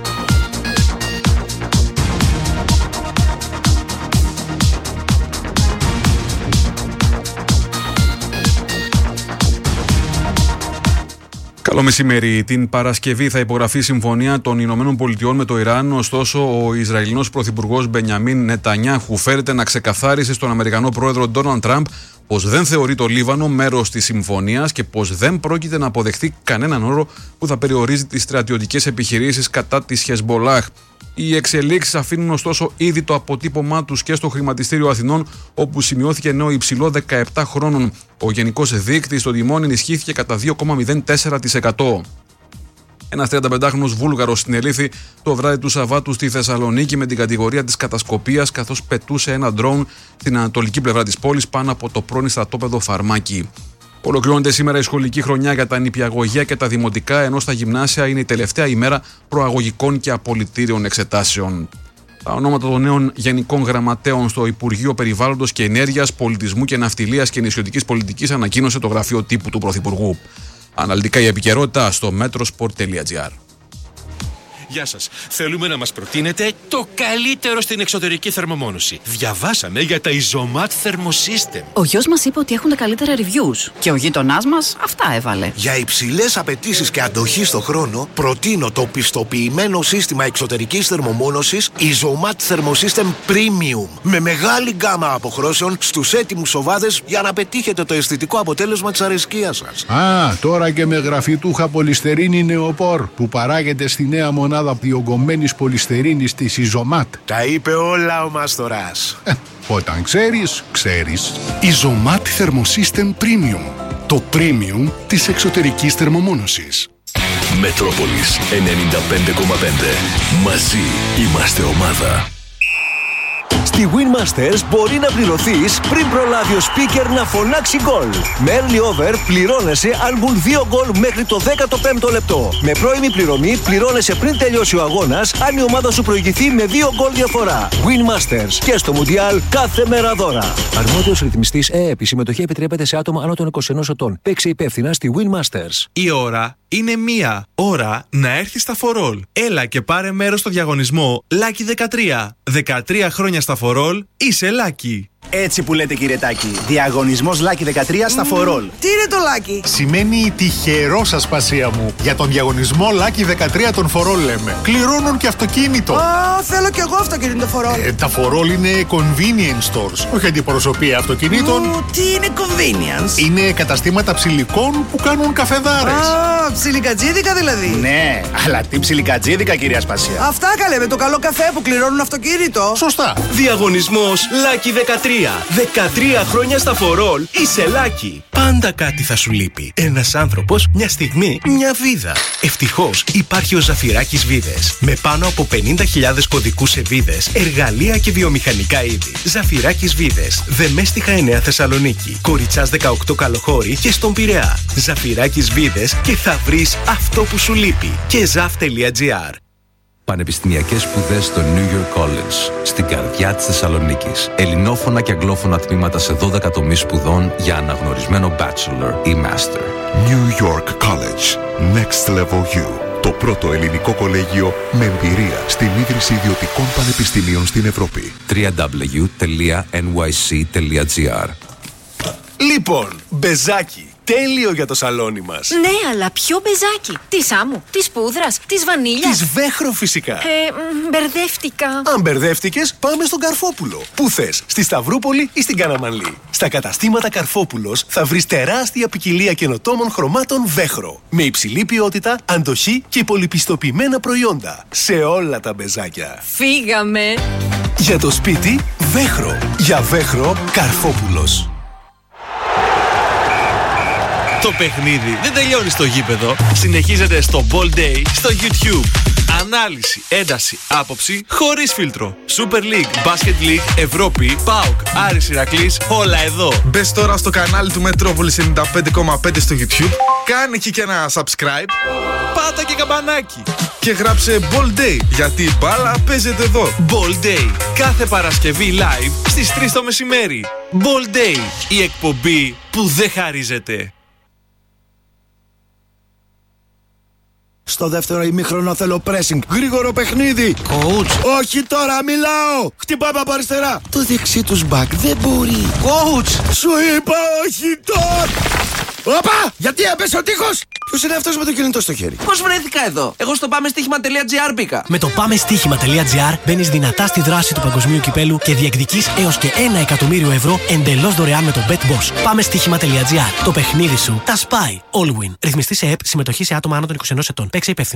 Καλό μεσημέρι. Την Παρασκευή θα υπογραφεί συμφωνία των Ηνωμένων Πολιτειών με το Ιράν. Ωστόσο, ο Ισραηλινός Πρωθυπουργός Μπενιαμίν Νετανιάχου φέρεται να ξεκαθάρισε στον Αμερικανό πρόεδρο Ντόναλντ Τραμπ πως δεν θεωρεί το Λίβανο μέρος της συμφωνίας και πως δεν πρόκειται να αποδεχθεί κανέναν όρο που θα περιορίζει τις στρατιωτικές επιχειρήσεις κατά της Χεσμολάχ. Οι εξελίξεις αφήνουν ωστόσο ήδη το αποτύπωμά τους και στο χρηματιστήριο Αθηνών, όπου σημειώθηκε νέο υψηλό δεκαεπτά χρόνων. Ο γενικός δείκτης των τιμών ενισχύθηκε κατά δύο κόμμα μηδέν τέσσερα τοις εκατό. Ένας τριανταπεντάχρονος Βούλγαρος συνελήφθη το βράδυ του Σαββάτου στη Θεσσαλονίκη με την κατηγορία της κατασκοπίας, καθώς πετούσε ένα ντρόουν στην ανατολική πλευρά της πόλης πάνω από το πρώην στρατόπεδο Φαρμάκι. Ολοκληρώνεται σήμερα η σχολική χρονιά για τα νηπιαγωγεία και τα δημοτικά, ενώ στα γυμνάσια είναι η τελευταία ημέρα προαγωγικών και απολυτήριων εξετάσεων. Τα ονόματα των νέων γενικών γραμματέων στο Υπουργείο Περιβάλλοντος και Ενέργειας, Πολιτισμού και Ναυτιλίας και Νησιωτικής Πολιτικής ανακοίνωσε το γραφείο τύπου του Πρωθυπουργού. Αναλυτικά η επικαιρότητα στο metrosport τελεία gr. Γεια σας. Θέλουμε να μας προτείνετε το καλύτερο στην εξωτερική θερμομόνωση. Διαβάσαμε για τα Isomat Thermosystem. Ο γιος μας είπε ότι έχουν τα καλύτερα reviews και ο γείτονάς μας αυτά έβαλε. Για υψηλές απαιτήσεις και αντοχή στο χρόνο, προτείνω το πιστοποιημένο σύστημα εξωτερικής θερμομόνωσης Isomat Thermosystem Premium. Με μεγάλη γκάμα αποχρώσεων στους έτοιμους οβάδες για να πετύχετε το αισθητικό αποτέλεσμα της αρεσκίας σας. Α, τώρα και με γραφιτούχα πολυστερίνη νεοπόρ που παράγεται στη νέα μονάδα διογκωμένης πολυστερίνης της Isomat. Τα είπε όλα ο Μάστορας. Ε, όταν ξέρεις, ξέρεις. Isomat Thermosystem Premium. Το premium της εξωτερικής θερμομόνωσης. Μετρόπολης ενενήντα πέντε κόμμα πέντε. Μαζί είμαστε ομάδα. Στη Winmasters μπορεί να πληρωθείς πριν προλάβει ο speaker να φωνάξει γκολ. Με early over πληρώνεσαι αν μπουν δύο γκολ μέχρι το δέκατο πέμπτο λεπτό. Με πρώιμη πληρωμή πληρώνεσαι πριν τελειώσει ο αγώνας αν η ομάδα σου προηγηθεί με δύο γκολ διαφορά. Winmasters και στο Μουντιάλ κάθε μέρα δώρα. Αρμόδιος ρυθμιστής ΕΕΠ. Η συμμετοχή επιτρέπεται σε άτομα άνω των είκοσι ενός ετών. Παίξε υπεύθυνα στη Winmasters. Η ώρα είναι μία ώρα να έρθει στα φορόλ. Έλα και πάρε μέρος στο διαγωνισμό Lucky δεκατρία. δεκατρία χρόνια στα φορόλ, είσαι Lucky. Έτσι που λέτε, κύριε Τάκη. Διαγωνισμός Lucky δεκατρία στα φορόλ. Τι είναι το Lucky? Σημαίνει τυχερό σας, πασία μου. Για τον διαγωνισμό Lucky δεκατρία των φορόλ λέμε. Κληρώνουν και αυτοκίνητο. Α, θέλω κι εγώ αυτοκίνητο φορόλ. Ε, τα φορόλ είναι convenience stores. Όχι αντιπροσωπεία αυτοκινήτων. Ου, τι είναι convenience? Είναι καταστήματα ψηλικών που κάνουν καφεδάρες. Α, ψιλικατζίδικα δηλαδή. Ναι, αλλά τι ψιλικατζίδικα, κυρία Σπασία. Αυτά καλέ, με το καλό καφέ που κληρώνουν αυτοκίνητο. Σωστά. Διαγωνισμός Lucky δεκατρία. δεκατρία χρόνια στα φορόλ, είσαι Lucky. Πάντα κάτι θα σου λείπει. Ένας άνθρωπος, μια στιγμή, μια βίδα. Ευτυχώς υπάρχει ο Ζαφυράκης Βίδες. Με πάνω από πενήντα χιλιάδες κωδικούς σε βίδες, εργαλεία και βιομηχανικά είδη. Ζαφυράκης Βίδες. Δεμέστιχα εννέα Θεσσαλονίκη. Κοριτσάς δεκαοκτώ Καλοχώρη και στον Πειραιά. Ζαφυράκης Βίδες και θα βρεις αυτό που σου λείπει. Και ζαφ τελεία gr. Πανεπιστημιακές σπουδές στο New York College, στην καρδιά της Θεσσαλονίκης. Ελληνόφωνα και αγγλόφωνα τμήματα σε δώδεκα τομείς σπουδών για αναγνωρισμένο bachelor ή master. New York College. Next Level U. Το πρώτο ελληνικό κολέγιο με εμπειρία στην ίδρυση ιδιωτικών πανεπιστημίων στην Ευρώπη. double-u double-u double-u τελεία εν γουάι σι τελεία gr. Λοιπόν, μπεζάκι. Τέλειο για το σαλόνι μας. Ναι, αλλά ποιο μπεζάκι? Της άμμου, της πούδρας, της βανίλιας? Της Βέχρο φυσικά. Ε, μ, μπερδεύτηκα. Αν μπερδεύτηκες, πάμε στον Καρφόπουλο. Πού θες, στη Σταυρούπολη ή στην Καναμανλή? Στα καταστήματα Καρφόπουλος θα βρεις τεράστια ποικιλία καινοτόμων χρωμάτων Βέχρο. Με υψηλή ποιότητα, αντοχή και πολυπιστοποιημένα προϊόντα. Σε όλα τα μπεζάκια. Φύγαμε. Για το σπίτι, Βέχρο. Για Βέχρο, Καρφόπουλος. Το παιχνίδι δεν τελειώνει στο γήπεδο. Συνεχίζεται στο Ball Day στο YouTube. Ανάλυση, ένταση, άποψη χωρίς φίλτρο. Super League, Basket League, Ευρώπη, ΠΑΟΚ, Άρης Ηρακλής, όλα εδώ. Μπες τώρα στο κανάλι του Μετρόπολης ενενήντα πέντε κόμμα πέντε στο YouTube. Κάνε εκεί και ένα subscribe. Πάτα και καμπανάκι. Και γράψε Ball Day, γιατί η μπάλα παίζεται εδώ. Ball Day, κάθε Παρασκευή live στις τρεις το μεσημέρι. Ball Day, η εκπομπή που δεν χαρίζεται. Στο δεύτερο ημίχρονο θέλω pressing. Γρήγορο παιχνίδι. Coach. Όχι τώρα, μιλάω. Χτυπάμε από αριστερά. Το δεξί τους back δεν μπορεί. Coach. Σου είπα όχι τώρα. Οπα! Γιατί έπεσε ο τείχος! Ποιος είναι αυτός με το κινητό στο χέρι? Πώς βρέθηκα εδώ? Εγώ στο πάμε στοίχημα τελεία gr μπήκα. Με το πάμε στοίχημα τελεία gr μπαίνεις δυνατά στη δράση του παγκοσμίου κυπέλου και διεκδικείς έως και ένα εκατομμύριο ευρώ εντελώς δωρεάν με το BetBoss. Πάμε στοίχημα τελεία gr. Το παιχνίδι σου τα σπάει. All win. Ρυθμιστή σε ΕΕΠ. Συμμετοχή σε άτομα άνω των είκοσι ενός ετών. Παίξε υπεύθυνα.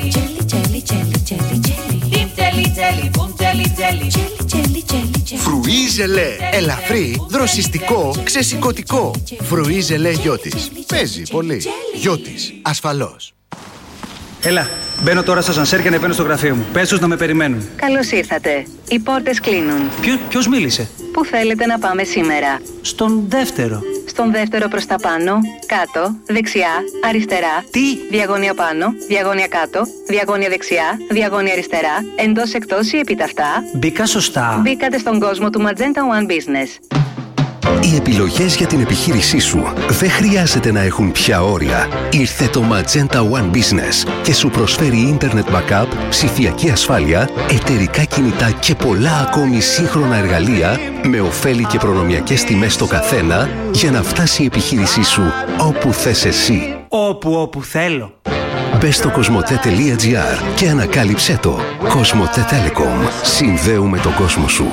Φρουί Φρουί ζελέ. Ελαφρύ, δροσιστικό, ξεσηκωτικό. Φρουί ζελέ Γιώτης. Παίζει πολύ. Γιώτης. Ασφαλώς. Έλα, μπαίνω τώρα στο ασανσέρ και ανεβαίνω στο γραφείο μου. Πες τους να με περιμένουν. Καλώς ήρθατε. Οι πόρτες κλείνουν. Ποιο, ποιος μίλησε? Πού θέλετε να πάμε σήμερα? Στον δεύτερο. Στον δεύτερο προς τα πάνω, κάτω, δεξιά, αριστερά. Τι? Διαγώνια πάνω, διαγώνια κάτω, διαγώνια δεξιά, διαγώνια αριστερά, εντός εκτός ή επιταυτά. Μπήκα σωστά. Μπήκατε στον κόσμο του Magenta One Business. Οι επιλογές για την επιχείρησή σου δεν χρειάζεται να έχουν πια όρια. Ήρθε το Magenta One Business και σου προσφέρει Internet Backup, ψηφιακή ασφάλεια, εταιρικά κινητά και πολλά ακόμη σύγχρονα εργαλεία με ωφέλη και προνομιακές τιμές στο καθένα για να φτάσει η επιχείρησή σου όπου θες εσύ. Όπου, όπου θέλω. Μπες στο κοσμοτέ.gr και ανακάλυψέ το. Κοσμοτέ Telecom. Συνδέουμε τον κόσμο σου.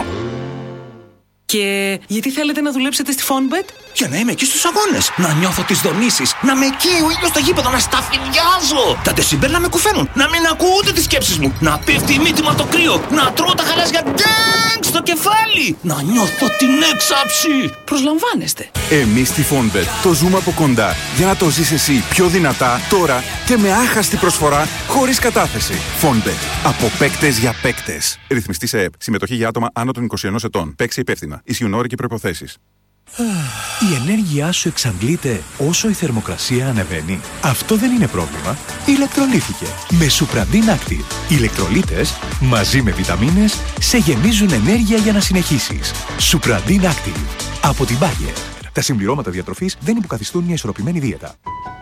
Και γιατί θέλετε να δουλέψετε στη Fonbet? Για να είμαι εκεί στους αγώνες, να νιώθω τις δονήσεις, να με εκεί ο ήλιος στο γήπεδο, να σταφυλιάζω. Τα ντεσιμπέλ να με κουφαίνουν, να μην ακούω ούτε τις σκέψεις μου, να πέφτει η μύτη μου από το κρύο, να τρώω τα χαλάζια ντέγκ στο κεφάλι, να νιώθω την έξαψη. Προσλαμβάνεστε. Εμείς στη Fonbet το ζούμε από κοντά για να το ζεις εσύ πιο δυνατά, τώρα και με άχαστη προσφορά, χωρίς κατάθεση. Fonbet. Από παίκτες για παίκτες. Ρυθμιστή σε ΕΠ. Συμμετοχή για άτομα άνω των είκοσι ενός ετών. Παίξε υπεύθυνα. Ισχύουν όροι και προϋποθέσεις. Η ενέργειά σου εξαντλείται όσο η θερμοκρασία ανεβαίνει. Αυτό δεν είναι πρόβλημα. Ηλεκτρολίθηκε με Supradin Active. Οι ηλεκτρολίτες μαζί με βιταμίνες σε γεμίζουν ενέργεια για να συνεχίσεις. Supradin Active από την Bayer. Τα συμπληρώματα διατροφής δεν υποκαθιστούν μια ισορροπημένη δίαιτα.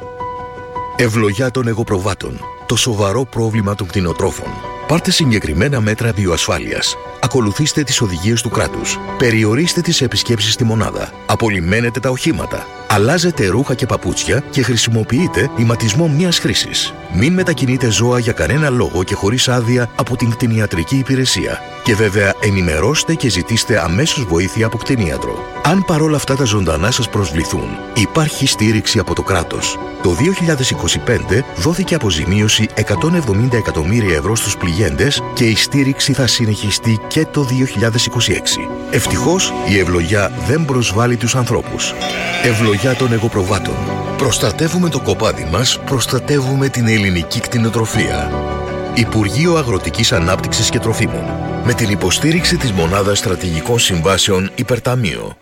Ευλογιά των εγωπροβάτων. Το σοβαρό πρόβλημα των κτηνοτρόφων. Πάρτε συγκεκριμένα μέτρα βιοασφάλειας. Ακολουθήστε τις οδηγίες του κράτους. Περιορίστε τις επισκέψεις στη μονάδα. Απολυμμένετε τα οχήματα. Αλλάζετε ρούχα και παπούτσια και χρησιμοποιείτε ηματισμό μιας χρήσης. Μην μετακινείτε ζώα για κανένα λόγο και χωρίς άδεια από την κτηνιατρική υπηρεσία. Και βέβαια ενημερώστε και ζητήστε αμέσως βοήθεια από κτηνίατρο. Αν παρόλα αυτά τα ζωντανά σας προσβληθούν, υπάρχει στήριξη από το κράτος. Το δύο χιλιάδες είκοσι πέντε δόθηκε αποζημίωση εκατόν εβδομήντα εκατομμύρια ευρώ στους πληγέντες και η στήριξη θα συνεχιστεί και το δύο χιλιάδες είκοσι έξι. Ευτυχώς η ευλογιά δεν προσβάλλει τους ανθρώπους. Ευλογιά των εγωπροβάτων. Προστατεύουμε το κοπάδι μας, προστατεύουμε την ελληνική κτηνοτροφία. Υπουργείο Αγροτικής Ανάπτυξης και Τροφίμων. Με την υποστήριξη της Μονάδας Στρατηγικών Συμβάσεων Υπερταμείο.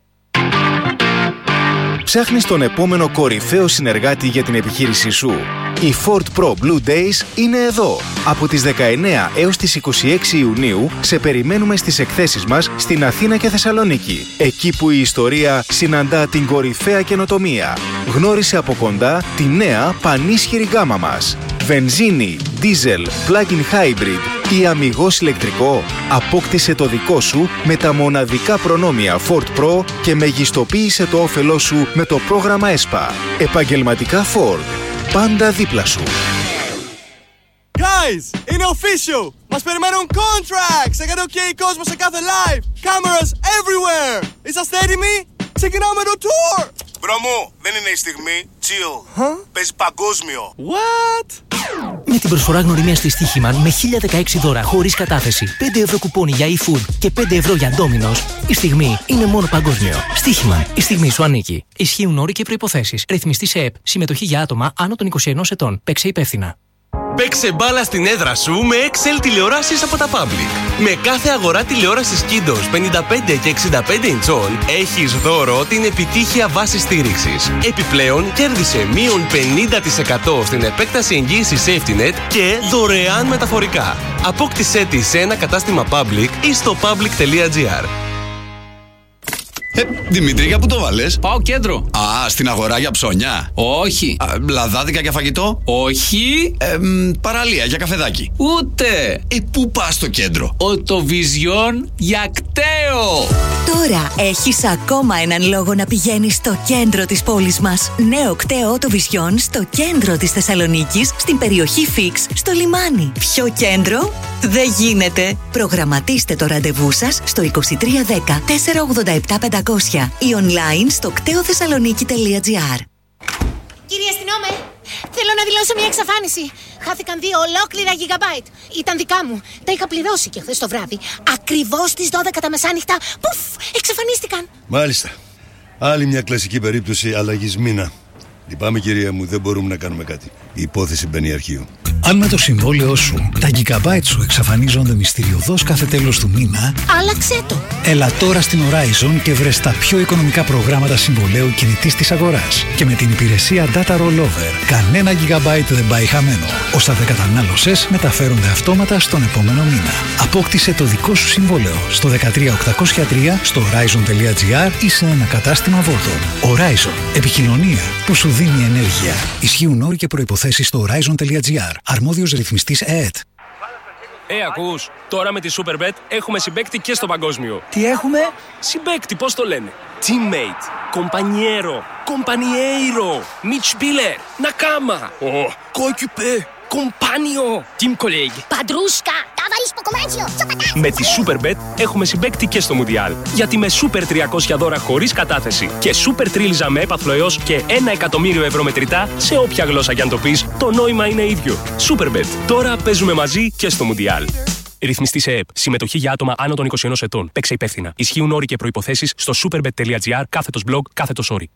Ψάχνεις τον επόμενο κορυφαίο συνεργάτη για την επιχείρησή σου? Οι Ford Pro Blue Days είναι εδώ. Από τις δεκαεννέα έως τις είκοσι έξι Ιουνίου σε περιμένουμε στις εκθέσεις μας στην Αθήνα και Θεσσαλονίκη. Εκεί που η ιστορία συναντά την κορυφαία καινοτομία. Γνώρισε από κοντά τη νέα πανίσχυρη γκάμα μας. Βενζίνη, δίζελ, plug-in hybrid ή αμιγώς ηλεκτρικό. Απόκτησε το δικό σου με τα μοναδικά προνόμια Ford Pro και μεγιστοποίησε το όφελό σου με το πρόγραμμα ΕΣΠΑ. Επαγγελματικά Ford. Πάντα δίπλα σου. Guys, είναι official! Μας περιμένουν contracts! Έκανε OK κόσμο σε κάθε live! Cameras everywhere! Είσαστε έτοιμοι? Ξεκινάμε το tour! Μπρο μου, δεν είναι η στιγμή. Chill. Huh? Παίζει παγκόσμιο. What? Με την προσφορά γνωριμία στη Στοίχημαν με χίλια δεκαέξι δώρα χωρίς κατάθεση, πέντε ευρώ κουπόνι για e-food και πέντε ευρώ για Domino's, η στιγμή είναι μόνο παγκόσμιο. Στοίχημαν, η στιγμή σου ανήκει. Ισχύουν όροι και προϋποθέσεις. Ρυθμιστή σε ΕΠ. Συμμετοχή για άτομα άνω των είκοσι ενός ετών. Παίξε υπεύθυνα. Παίξε μπάλα στην έδρα σου με εξ ελ τηλεοράσεις από τα Public. Με κάθε αγορά τηλεόρασης Kindos πενήντα πέντε και εξήντα πέντε ιντσών έχεις δώρο την επιτύχεια βάση στήριξης. Επιπλέον κέρδισε μείον πενήντα τοις εκατό στην επέκταση εγγύησης SafetyNet και δωρεάν μεταφορικά. Απόκτησέ τη σε ένα κατάστημα Public ή στο public τελεία gr. Ε, Δημήτρη, για πού το βάλες? Πάω κέντρο. Α, στην αγορά για ψώνια. Όχι. Α, λαδάδικα για φαγητό. Όχι. Ε, μ, παραλία για καφεδάκι. Ούτε. Ε, πού πας στο κέντρο? Οτοβιζιόν για κταίο. Τώρα έχεις ακόμα έναν λόγο να πηγαίνεις στο κέντρο της πόλης μας. Νέο κταίο Οτοβιζιόν στο κέντρο της Θεσσαλονίκης, στην περιοχή Φίξ, στο λιμάνι. Πιο κέντρο δεν γίνεται. Προγραμματίστε το ραντεβού σας στο είκοσι τρία δέκα τετρακόσια ογδόντα επτά πεντακόσια ή online στο κτέο θεσσαλονίκη τελεία gr. Κύριε αστυνόμε, Θέλω να δηλώσω μια εξαφάνιση. Χάθηκαν δύο ολόκληρα gigabyte. Ήταν δικά μου. Τα είχα πληρώσει και χθες το βράδυ. Ακριβώς στις δώδεκα τα μεσάνυχτα. Πουφ! Εξαφανίστηκαν. Μάλιστα. Άλλη μια κλασική περίπτωση αλλαγής μήνα. Λυπάμαι, κυρία μου, δεν μπορούμε να κάνουμε κάτι. Η υπόθεση μπαίνει αρχείο. Αν με το συμβόλαιό σου τα gigabyte σου εξαφανίζονται μυστηριωδώς κάθε τέλος του μήνα, άλλαξέ το. Έλα τώρα στην Horizon και βρες τα πιο οικονομικά προγράμματα συμβολαίου κινητής της αγοράς. Και με την υπηρεσία Data Rollover, κανένα gigabyte δεν πάει χαμένο. Όσα δεν κατανάλωσες μεταφέρονται αυτόματα στον επόμενο μήνα. Απόκτησε το δικό σου συμβόλαιο στο δεκατρία οκτακόσια τρία, στο horizon.gr ή σε ένα κατάστημα Vodafone. Horizon. Επικοινωνία που σου δίνει ενέργεια. Ισχύουν όροι και προϋποθέσεις στο horizon.gr. Αρμόδιος ρυθμιστής ΕΕΤ. Ε, ακούς, τώρα με τη Superbet έχουμε συμπαίκτη και στο παγκόσμιο. Τι έχουμε? Συμπαίκτη, πώς το λένε? Teammate, compañero, compañeiro, Mitspieler, Nakama, oh, coéquipier, compagno, team colleague. Παντρούσκα, ταβαρίς ποκομάτσιο, Με τη Superbet έχουμε συμπαίκτη και στο Μουντιάλ. Γιατί με Super τριακόσια δώρα χωρίς κατάθεση και Super τρίλιζα με έπαθλο έως και ένα εκατομμύριο ευρώ μετρητά σε όποια γλώσσα κι αν το πεις, το νόημα είναι ίδιο. Superbet. Τώρα παίζουμε μαζί και στο Μουντιάλ. Ρυθμιστή σε ΕΕΠ. Συμμετοχή για άτομα άνω των είκοσι ενός ετών. Παίξε υπεύθυνα. Ισχύουν όροι και προϋποθέσεις στο superbet.gr κάθετος blog κάθετος όροι.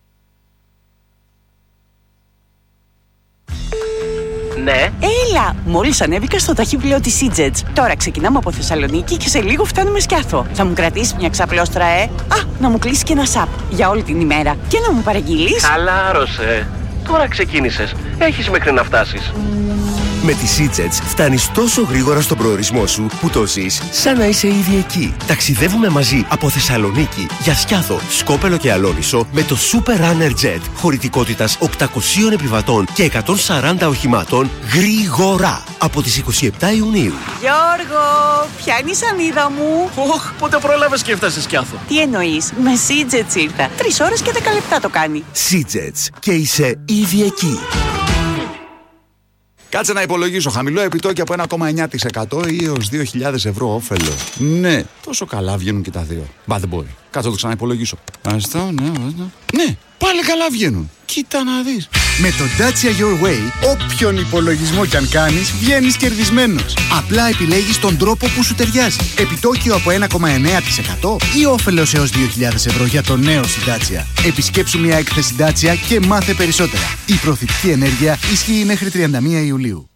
Ναι. Έλα! Μόλις ανέβηκα στο ταχύπλαιο της Seajets. Τώρα ξεκινάμε από Θεσσαλονίκη και σε λίγο φτάνουμε Σκιάθο. Θα μου κρατήσεις μια ξαπλώστρα, ε? Α, να μου κλείσει και ένα σαπ για όλη την ημέρα. Και να μου παραγγείλεις. Χαλάρωσε. Τώρα ξεκίνησες. Έχεις μέχρι να φτάσεις. Με τη Seajets φτάνεις τόσο γρήγορα στον προορισμό σου που το ζεις σαν να είσαι ήδη εκεί. Ταξιδεύουμε μαζί από Θεσσαλονίκη για Σκιάθο, Σκόπελο και Αλόνισο με το Super Runner Jet χωρητικότητας οκτακοσίων επιβατών και εκατόν σαράντα οχημάτων γρήγορα από τις είκοσι επτά Ιουνίου. Γιώργο, πιάνει η σανίδα μου. Οχ, πότε πρόλαβες και έφτασες Σκιάθο? Τι εννοείς? Με Seajets ήρθα. Τρεις ώρες και δέκα λεπτά το κάνει. Seajets και είσαι ήδη εκεί. Κάτσε να υπολογίσω. Χαμηλό επιτόκιο από ένα κόμμα εννιά τοις εκατό ή έως δύο χιλιάδες ευρώ όφελο. Ναι, τόσο καλά βγαίνουν και τα δύο. Μπα, δεν μπορεί. Κάτσε να το ξαναυπολογίσω. Αυτό, ναι, ναι. Ναι, πάλι καλά βγαίνουν. Κοίτα να δεις. Με το Dacia Your Way, όποιον υπολογισμό κι αν κάνεις, βγαίνεις κερδισμένος. Απλά επιλέγεις τον τρόπο που σου ταιριάζει. Επιτόκιο από ένα κόμμα εννιά τοις εκατό ή όφελος έως δύο χιλιάδες ευρώ για το νέο σου Dacia. Επισκέψου μια έκθεση Dacia και μάθε περισσότερα. Η προθυμική ενέργεια ισχύει μέχρι τριάντα μία Ιουλίου.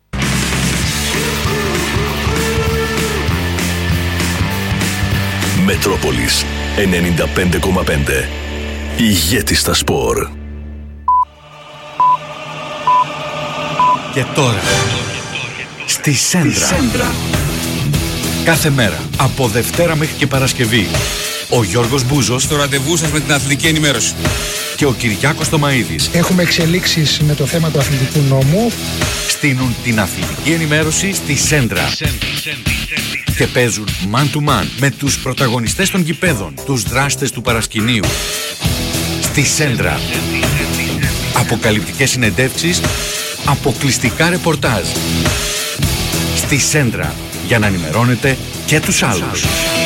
Μετρόπολης ενενήντα πέντε κόμμα πέντε. Ηγέτη στα σπορ. Και τώρα, στη Σέντρα. Σέντρα. Κάθε μέρα, από Δευτέρα μέχρι και Παρασκευή, ο Γιώργος Μπούζος στο ραντεβού σας με την αθλητική ενημέρωση και ο Κυριάκος Τομαΐδης έχουμε εξελίξεις με το θέμα του αθλητικού νόμου. Στείνουν την αθλητική ενημέρωση στη Σέντρα και παίζουν man to man με τους πρωταγωνιστές των γηπέδων, τους δράστες του παρασκηνίου. Στη Σέντρα. Αποκαλυπτικές συνεντεύξεις, αποκλειστικά ρεπορτάζ. Στη Σέντρα, για να ενημερώνετε και τους άλλους.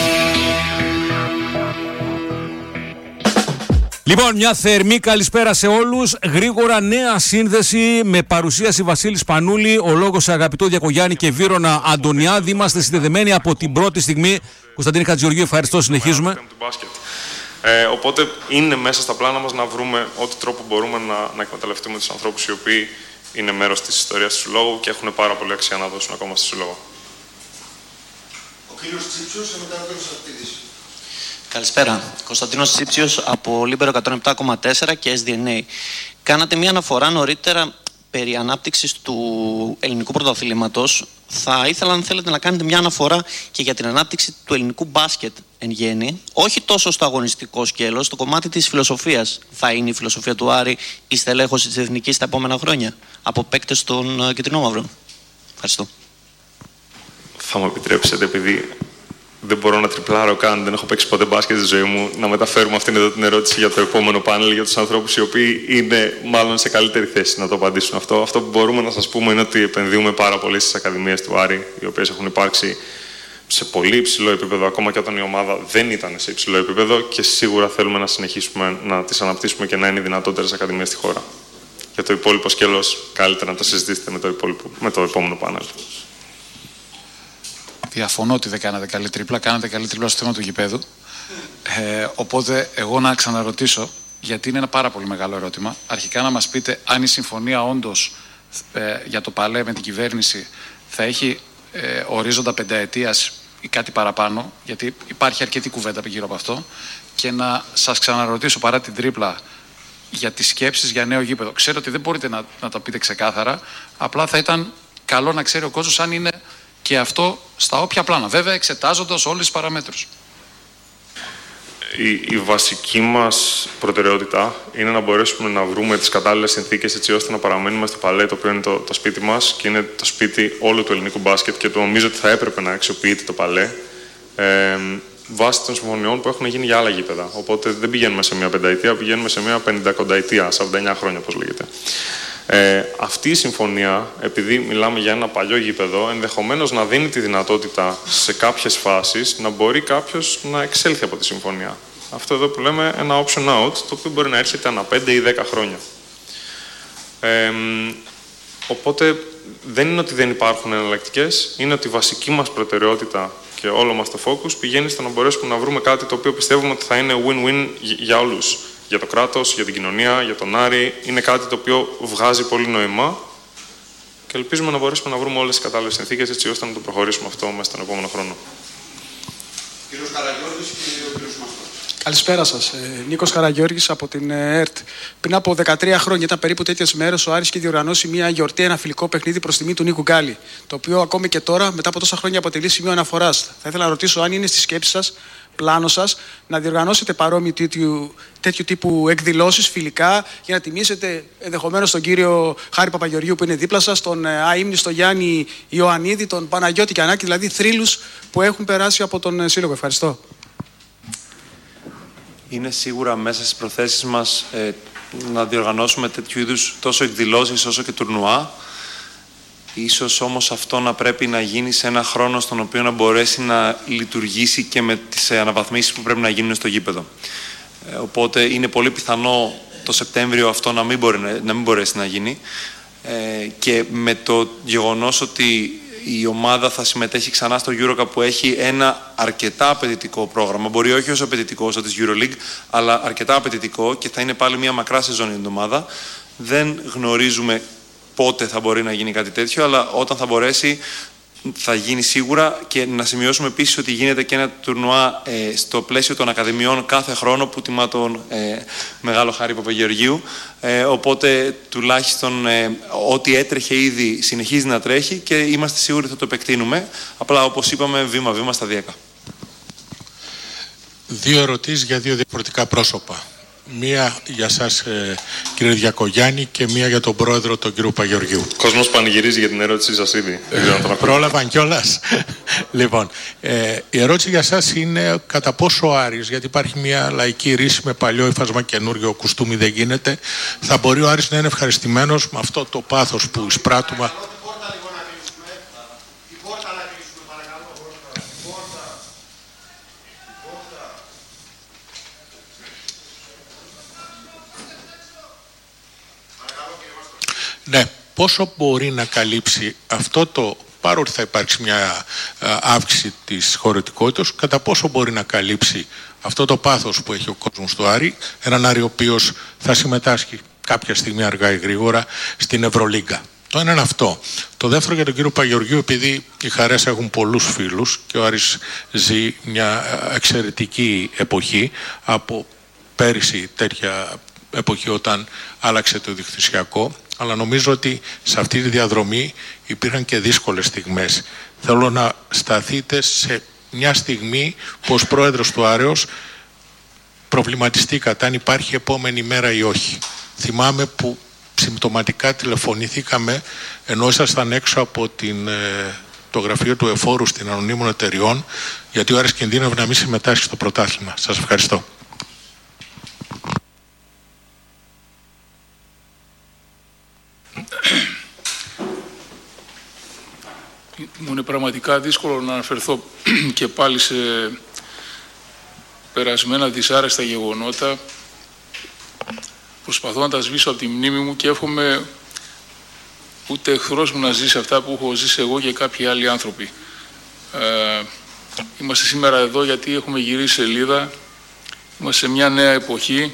Λοιπόν, μια θερμή καλησπέρα σε όλους. Γρήγορα νέα σύνδεση με παρουσίαση Βασίλη Πανούλη, ο λόγος σε αγαπητό Διακογιάννη και Βύρωνα Αντωνιάδη. Είμαστε συνδεδεμένοι από την πρώτη στιγμή. Κωνσταντίνη Χατζηγεωργίου, ευχαριστώ. Συνεχίζουμε. Ε, οπότε είναι μέσα στα πλάνα μας να βρούμε ό,τι τρόπο μπορούμε να, να εκμεταλλευτούμε τους ανθρώπους οι οποίοι είναι μέρος της ιστορίας του Συλλόγου και έχουν πάρα πολύ αξία να δώσουν ακόμα στο Σύλλογο. Ο κύριος Τσίψιος και μετά ο κύριος Αρτίδης. Καλησπέρα. Κωνσταντίνος Τσίψιος από Λίμπερο εκατόν επτά κόμμα τέσσερα και ες ντι εν έι. Κάνατε μια αναφορά νωρίτερα περί ανάπτυξης του ελληνικού πρωταθλήματος. Θα ήθελα, αν θέλετε, να κάνετε μια αναφορά και για την ανάπτυξη του ελληνικού μπάσκετ εν γέννη. Όχι τόσο στο αγωνιστικό σκέλος, στο κομμάτι της φιλοσοφίας. Θα είναι η φιλοσοφία του Άρη η στελέχωση της Εθνικής τα επόμενα χρόνια από παίκτες των Κιτρινόμαυρων? Ευχαριστώ. Θα μου επιτρέψετε, επειδή δεν μπορώ να τριπλάρω καν, δεν έχω παίξει ποτέ μπάσκετ στη ζωή μου, να μεταφέρουμε αυτήν εδώ την ερώτηση για το επόμενο πάνελ, για τους ανθρώπους οι οποίοι είναι μάλλον σε καλύτερη θέση να το απαντήσουν αυτό. Αυτό που μπορούμε να σας πούμε είναι ότι επενδύουμε πάρα πολύ στις ακαδημίες του Άρη, οι οποίες έχουν υπάρξει σε πολύ υψηλό επίπεδο, ακόμα και όταν η ομάδα δεν ήταν σε υψηλό επίπεδο, και σίγουρα θέλουμε να συνεχίσουμε να τις αναπτύσσουμε και να είναι οι δυνατότερες ακαδημίες στη χώρα. Για το υπόλοιπο σκέλος, καλύτερα να το συζητήσετε με το, υπόλοιπο, με το επόμενο πάνελ. Διαφωνώ ότι δεν κάνατε καλή τρίπλα, κάνατε καλή τρίπλα στο θέμα του γηπέδου. Ε, οπότε, εγώ να ξαναρωτήσω, γιατί είναι ένα πάρα πολύ μεγάλο ερώτημα. Αρχικά να μας πείτε αν η συμφωνία όντως ε, για το Παλέ με την κυβέρνηση θα έχει ε, ορίζοντα πενταετίας ή κάτι παραπάνω, γιατί υπάρχει αρκετή κουβέντα γύρω από αυτό. Και να σας ξαναρωτήσω παρά την τρίπλα για τις σκέψεις για νέο γήπεδο. Ξέρω ότι δεν μπορείτε να, να το πείτε ξεκάθαρα, απλά θα ήταν καλό να ξέρει ο κόσμος αν είναι και αυτό στα όποια πλάνα. Βέβαια, εξετάζοντας όλες τις παραμέτρους. Η, η βασική μας προτεραιότητα είναι να μπορέσουμε να βρούμε τις κατάλληλες συνθήκες έτσι ώστε να παραμένουμε στο Παλέ, το οποίο είναι το, το σπίτι μας και είναι το σπίτι όλου του ελληνικού μπάσκετ και το νομίζω ότι θα έπρεπε να αξιοποιείται το Παλέ ε, βάσει των συμφωνιών που έχουν γίνει για άλλα γήπεδα. Οπότε δεν πηγαίνουμε σε μια πενταετία, πηγαίνουμε σε μια πενηκονταετία, σαράντα εννιά χρόνια όπως λέγεται. Ε, αυτή η συμφωνία, επειδή μιλάμε για ένα παλιό γήπεδο, ενδεχομένως να δίνει τη δυνατότητα σε κάποιες φάσεις να μπορεί κάποιος να εξέλθει από τη συμφωνία. Αυτό εδώ που λέμε ένα option out, το οποίο μπορεί να έρχεται ανά πέντε ή δέκα χρόνια. Ε, οπότε δεν είναι ότι δεν υπάρχουν εναλλακτικές, είναι ότι η βασική μας προτεραιότητα και όλο μας το focus πηγαίνει στο να μπορέσουμε να βρούμε κάτι το οποίο πιστεύουμε ότι θα είναι win-win για όλους. Για το κράτος, για την κοινωνία, για τον Άρη. Είναι κάτι το οποίο βγάζει πολύ νόημα και ελπίζουμε να μπορέσουμε να βρούμε όλες τις κατάλληλες συνθήκες έτσι ώστε να το προχωρήσουμε αυτό μέσα στον επόμενο χρόνο. Κύριος Καραγιώργης και ο κύριος Μαστός. Καλησπέρα σας. Ε, Νίκος Καραγιώργης από την ε, ΕΡΤ. Πριν από δεκατρία χρόνια, ήταν περίπου τέτοιες μέρες, ο Άρης είχε διοργανώσει μια γιορτή, ένα φιλικό παιχνίδι προς τιμή του Νίκου Γκάλη. Το οποίο ακόμη και τώρα, μετά από τόσα χρόνια, αποτελεί σημείο αναφοράς. Θα ήθελα να ρωτήσω αν είναι στη σκέψη σας, πλάνο σας, να διοργανώσετε παρόμοιου τέτοιου, τέτοιου τύπου εκδηλώσεις φιλικά για να τιμήσετε ενδεχομένως τον κύριο Χάρη Παπαγεωργίου που είναι δίπλα σας, τον αείμνηστο Γιάννη Ιωαννίδη, τον Παναγιώτη Κιανάκη, δηλαδή θρύλους που έχουν περάσει από τον Σύλλογο. Ευχαριστώ. Είναι σίγουρα μέσα στις προθέσεις μας ε, να διοργανώσουμε τέτοιου είδους τόσο εκδηλώσεις όσο και τουρνουά. Ίσως όμως αυτό να πρέπει να γίνει σε ένα χρόνο στον οποίο να μπορέσει να λειτουργήσει και με τις αναβαθμίσεις που πρέπει να γίνουν στο γήπεδο. Ε, οπότε είναι πολύ πιθανό το Σεπτέμβριο αυτό να μην, μπορεί, να μην μπορέσει να γίνει ε, και με το γεγονός ότι η ομάδα θα συμμετέχει ξανά στο EuroCup που έχει ένα αρκετά απαιτητικό πρόγραμμα. Μπορεί όχι όσο απαιτητικό όσο της EuroLeague, αλλά αρκετά απαιτητικό και θα είναι πάλι μια μακρά σεζόν για την ομάδα. Δεν γνωρίζουμε πότε θα μπορεί να γίνει κάτι τέτοιο, αλλά όταν θα μπορέσει θα γίνει σίγουρα. Και να σημειώσουμε επίσης ότι γίνεται και ένα τουρνουά ε, στο πλαίσιο των Ακαδημιών κάθε χρόνο που τιμά τον ε, μεγάλο Χάρη Παπαγεωργίου. Ε, οπότε τουλάχιστον ε, ό,τι έτρεχε ήδη συνεχίζει να τρέχει και είμαστε σίγουροι θα το επεκτείνουμε. Απλά όπως είπαμε βήμα-βήμα σταδιακά. Δύο ερωτήσεις για δύο διαφορετικά πρόσωπα. Μία για σας ε, κύριε Διακογιάννη και μία για τον πρόεδρο τον κύριο Παγεωργίου. Ο κόσμος πανηγυρίζει για την ερώτησή σας ήδη. Ε, πρόλαβαν κιόλας. Λοιπόν, ε, η ερώτηση για σας είναι κατά πόσο ο Άρης, γιατί υπάρχει μια λαϊκή ρίση με παλιό υφάσμα καινούργιο κουστούμι δεν γίνεται, θα μπορεί ο Άρης να είναι ευχαριστημένος με αυτό το πάθος που εισπράττουμε. Ναι, πόσο μπορεί να καλύψει αυτό το, παρότι θα υπάρξει μια αύξηση της χωρητικότητας, κατά πόσο μπορεί να καλύψει αυτό το πάθος που έχει ο κόσμος του Άρη, έναν Άρη ο οποίος θα συμμετάσχει κάποια στιγμή αργά ή γρήγορα στην Ευρωλίγκα. Το ένα είναι αυτό. Το δεύτερο για τον κύριο Παγεωργίου, επειδή οι Χαρές έχουν πολλούς φίλους και ο Άρης ζει μια εξαιρετική εποχή από πέρυσι τέτοια εποχή όταν άλλαξε το δικτυσιακό, αλλά νομίζω ότι σε αυτή τη διαδρομή υπήρχαν και δύσκολες στιγμές. Θέλω να σταθείτε σε μια στιγμή που ως πρόεδρος του Άρεως προβληματιστήκατε αν υπάρχει επόμενη μέρα ή όχι. Θυμάμαι που συμπτωματικά τηλεφωνηθήκαμε ενώ ήσασταν έξω από την, το γραφείο του εφόρου στην Ανωνύμων Εταιριών, γιατί ο Άρης κινδύνευε να μην συμμετάσχει στο πρωτάθλημα. Σας ευχαριστώ. Μου είναι πραγματικά δύσκολο να αναφερθώ και πάλι σε περασμένα δυσάρεστα γεγονότα. προσπαθώ να τα σβήσω από τη μνήμη μου και εύχομαι ούτε εχθρός μου να ζήσει αυτά που έχω ζήσει εγώ και κάποιοι άλλοι άνθρωποι. Ε, είμαστε σήμερα εδώ γιατί έχουμε γυρίσει σελίδα, είμαστε σε μια νέα εποχή,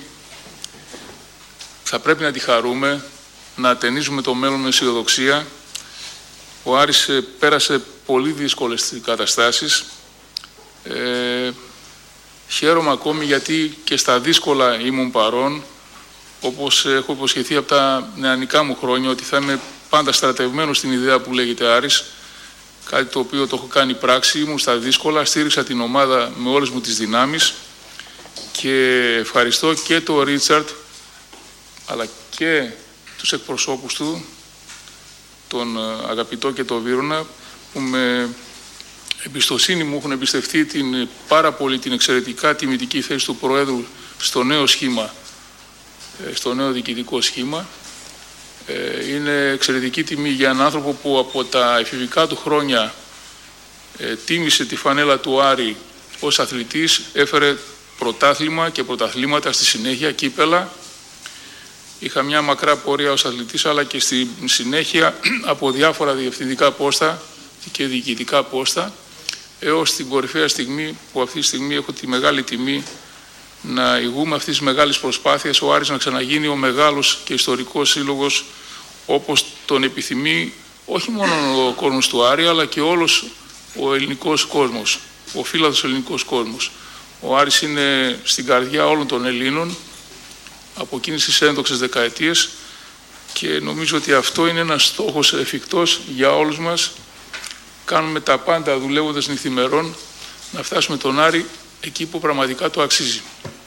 θα πρέπει να τη χαρούμε, να ατενίζουμε το μέλλον με αισιοδοξία. Ο Άρης πέρασε πολύ δύσκολες καταστάσεις. Ε, χαίρομαι ακόμη γιατί και στα δύσκολα ήμουν παρόν, όπως έχω υποσχεθεί από τα νεανικά μου χρόνια, ότι θα είμαι πάντα στρατευμένος στην ιδέα που λέγεται Άρης, κάτι το οποίο το έχω κάνει πράξη. Ήμουν στα δύσκολα, στήριξα την ομάδα με όλες μου τις δυνάμεις και ευχαριστώ και τον Ρίτσαρντ αλλά και τους εκπροσώπους του, τον αγαπητό και τον Βύρωνα, που με εμπιστοσύνη μου έχουν εμπιστευτεί την πάρα πολύ την εξαιρετικά τιμητική θέση του Προέδρου στο νέο σχήμα, στο νέο διοικητικό σχήμα. Είναι εξαιρετική τιμή για έναν άνθρωπο που από τα εφηβικά του χρόνια τίμησε τη φανέλα του Άρη ως αθλητής, έφερε πρωτάθλημα και πρωταθλήματα στη συνέχεια, κύπελα. Είχα μια μακρά πορεία ως αθλητής, αλλά και στη συνέχεια από διάφορα διευθυντικά πόστα και διοικητικά πόστα, έως την κορυφαία στιγμή που αυτή τη στιγμή έχω τη μεγάλη τιμή να ηγούμε αυτής της μεγάλης προσπάθειας, ο Άρης να ξαναγίνει ο μεγάλος και ιστορικός σύλλογος όπως τον επιθυμεί όχι μόνο ο κόσμος του Άρη, αλλά και όλος ο ελληνικός κόσμος, ο φύλαδος ελληνικός κόσμος. Ο Άρης είναι στην καρδιά όλων των Ελλήνων από εκείνες τις ένδοξες δεκαετίες και νομίζω ότι αυτό είναι ένας στόχος εφικτός για όλους μας. Κάνουμε τα πάντα δουλεύοντας νυχθημερών να φτάσουμε τον Άρη εκεί που πραγματικά το αξίζει.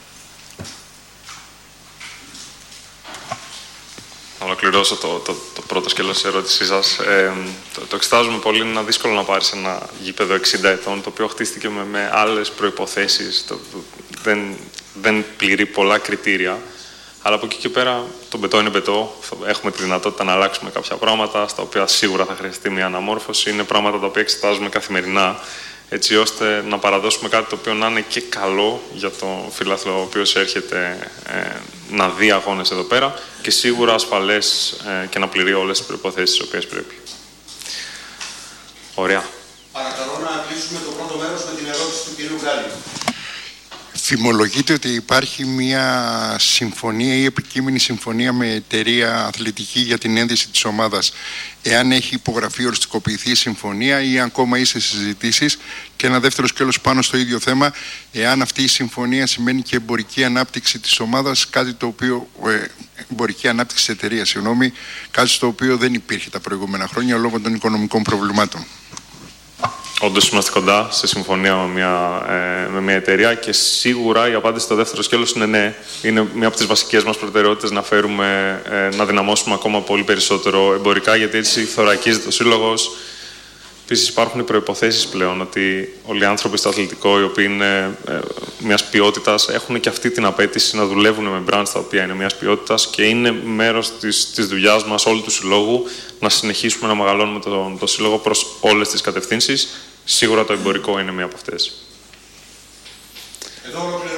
Να ολοκληρώσω το, το, το πρώτο σκέλος της ερώτησής σας. Ε, το, το εξετάζουμε πολύ, είναι δύσκολο να πάρεις ένα γήπεδο εξήντα ετών, το οποίο χτίστηκε με, με άλλες προϋποθέσεις, το, το, δεν, δεν πληρεί πολλά κριτήρια. Αλλά από εκεί και πέρα το μπετό είναι μπετό. Έχουμε τη δυνατότητα να αλλάξουμε κάποια πράγματα, στα οποία σίγουρα θα χρειαστεί μια αναμόρφωση. Είναι πράγματα τα οποία εξετάζουμε καθημερινά, έτσι ώστε να παραδώσουμε κάτι το οποίο να είναι και καλό για τον φίλαθλο ο οποίος έρχεται ε, να δει αγώνες εδώ πέρα και σίγουρα ασφαλές ε, και να πληρεί όλες τις προϋποθέσεις τις οποίες πρέπει. Ωραία. Παρακαλώ να κλείσουμε το πρώτο μέρος με την ερώτηση του κυρίου Γκάλη. Φημολογείται ότι υπάρχει μια συμφωνία ή επικείμενη συμφωνία με εταιρεία αθλητική για την ένδυση της ομάδας. Εάν έχει υπογραφεί, οριστικοποιηθεί η συμφωνία ή ακόμα είσαι συζητήσεις. Και ένα δεύτερο σκέλος πάνω στο ίδιο θέμα, εάν αυτή η συμφωνία σημαίνει και εμπορική ανάπτυξη της ομάδας, κάτι το οποίο, ε, εμπορική ανάπτυξη της εταιρείας, συγγνώμη, κάτι στο οποίο δεν υπήρχε τα προηγούμενα χρόνια λόγω των οικονομικών προβλημάτων. Όντως είμαστε κοντά σε συμφωνία με μια, ε, με μια εταιρεία και σίγουρα η απάντηση στο δεύτερο σκέλος είναι ναι. Είναι μια από τις βασικές μας προτεραιότητες να φέρουμε, ε, να δυναμώσουμε ακόμα πολύ περισσότερο εμπορικά, γιατί έτσι θωρακίζεται ο σύλλογος. Επίσης υπάρχουν οι προϋποθέσεις πλέον ότι όλοι οι άνθρωποι στο αθλητικό, οι οποίοι είναι ε, μιας ποιότητας, έχουν και αυτή την απέτηση να δουλεύουν με brands τα οποία είναι μιας ποιότητας και είναι μέρος της, της δουλειάς μας, όλου του συλλόγου, να συνεχίσουμε να μεγαλώνουμε τον το σύλλογο προς όλες τις κατευθύνσεις. Σίγουρα το εμπορικό είναι μία από αυτές. Εδώ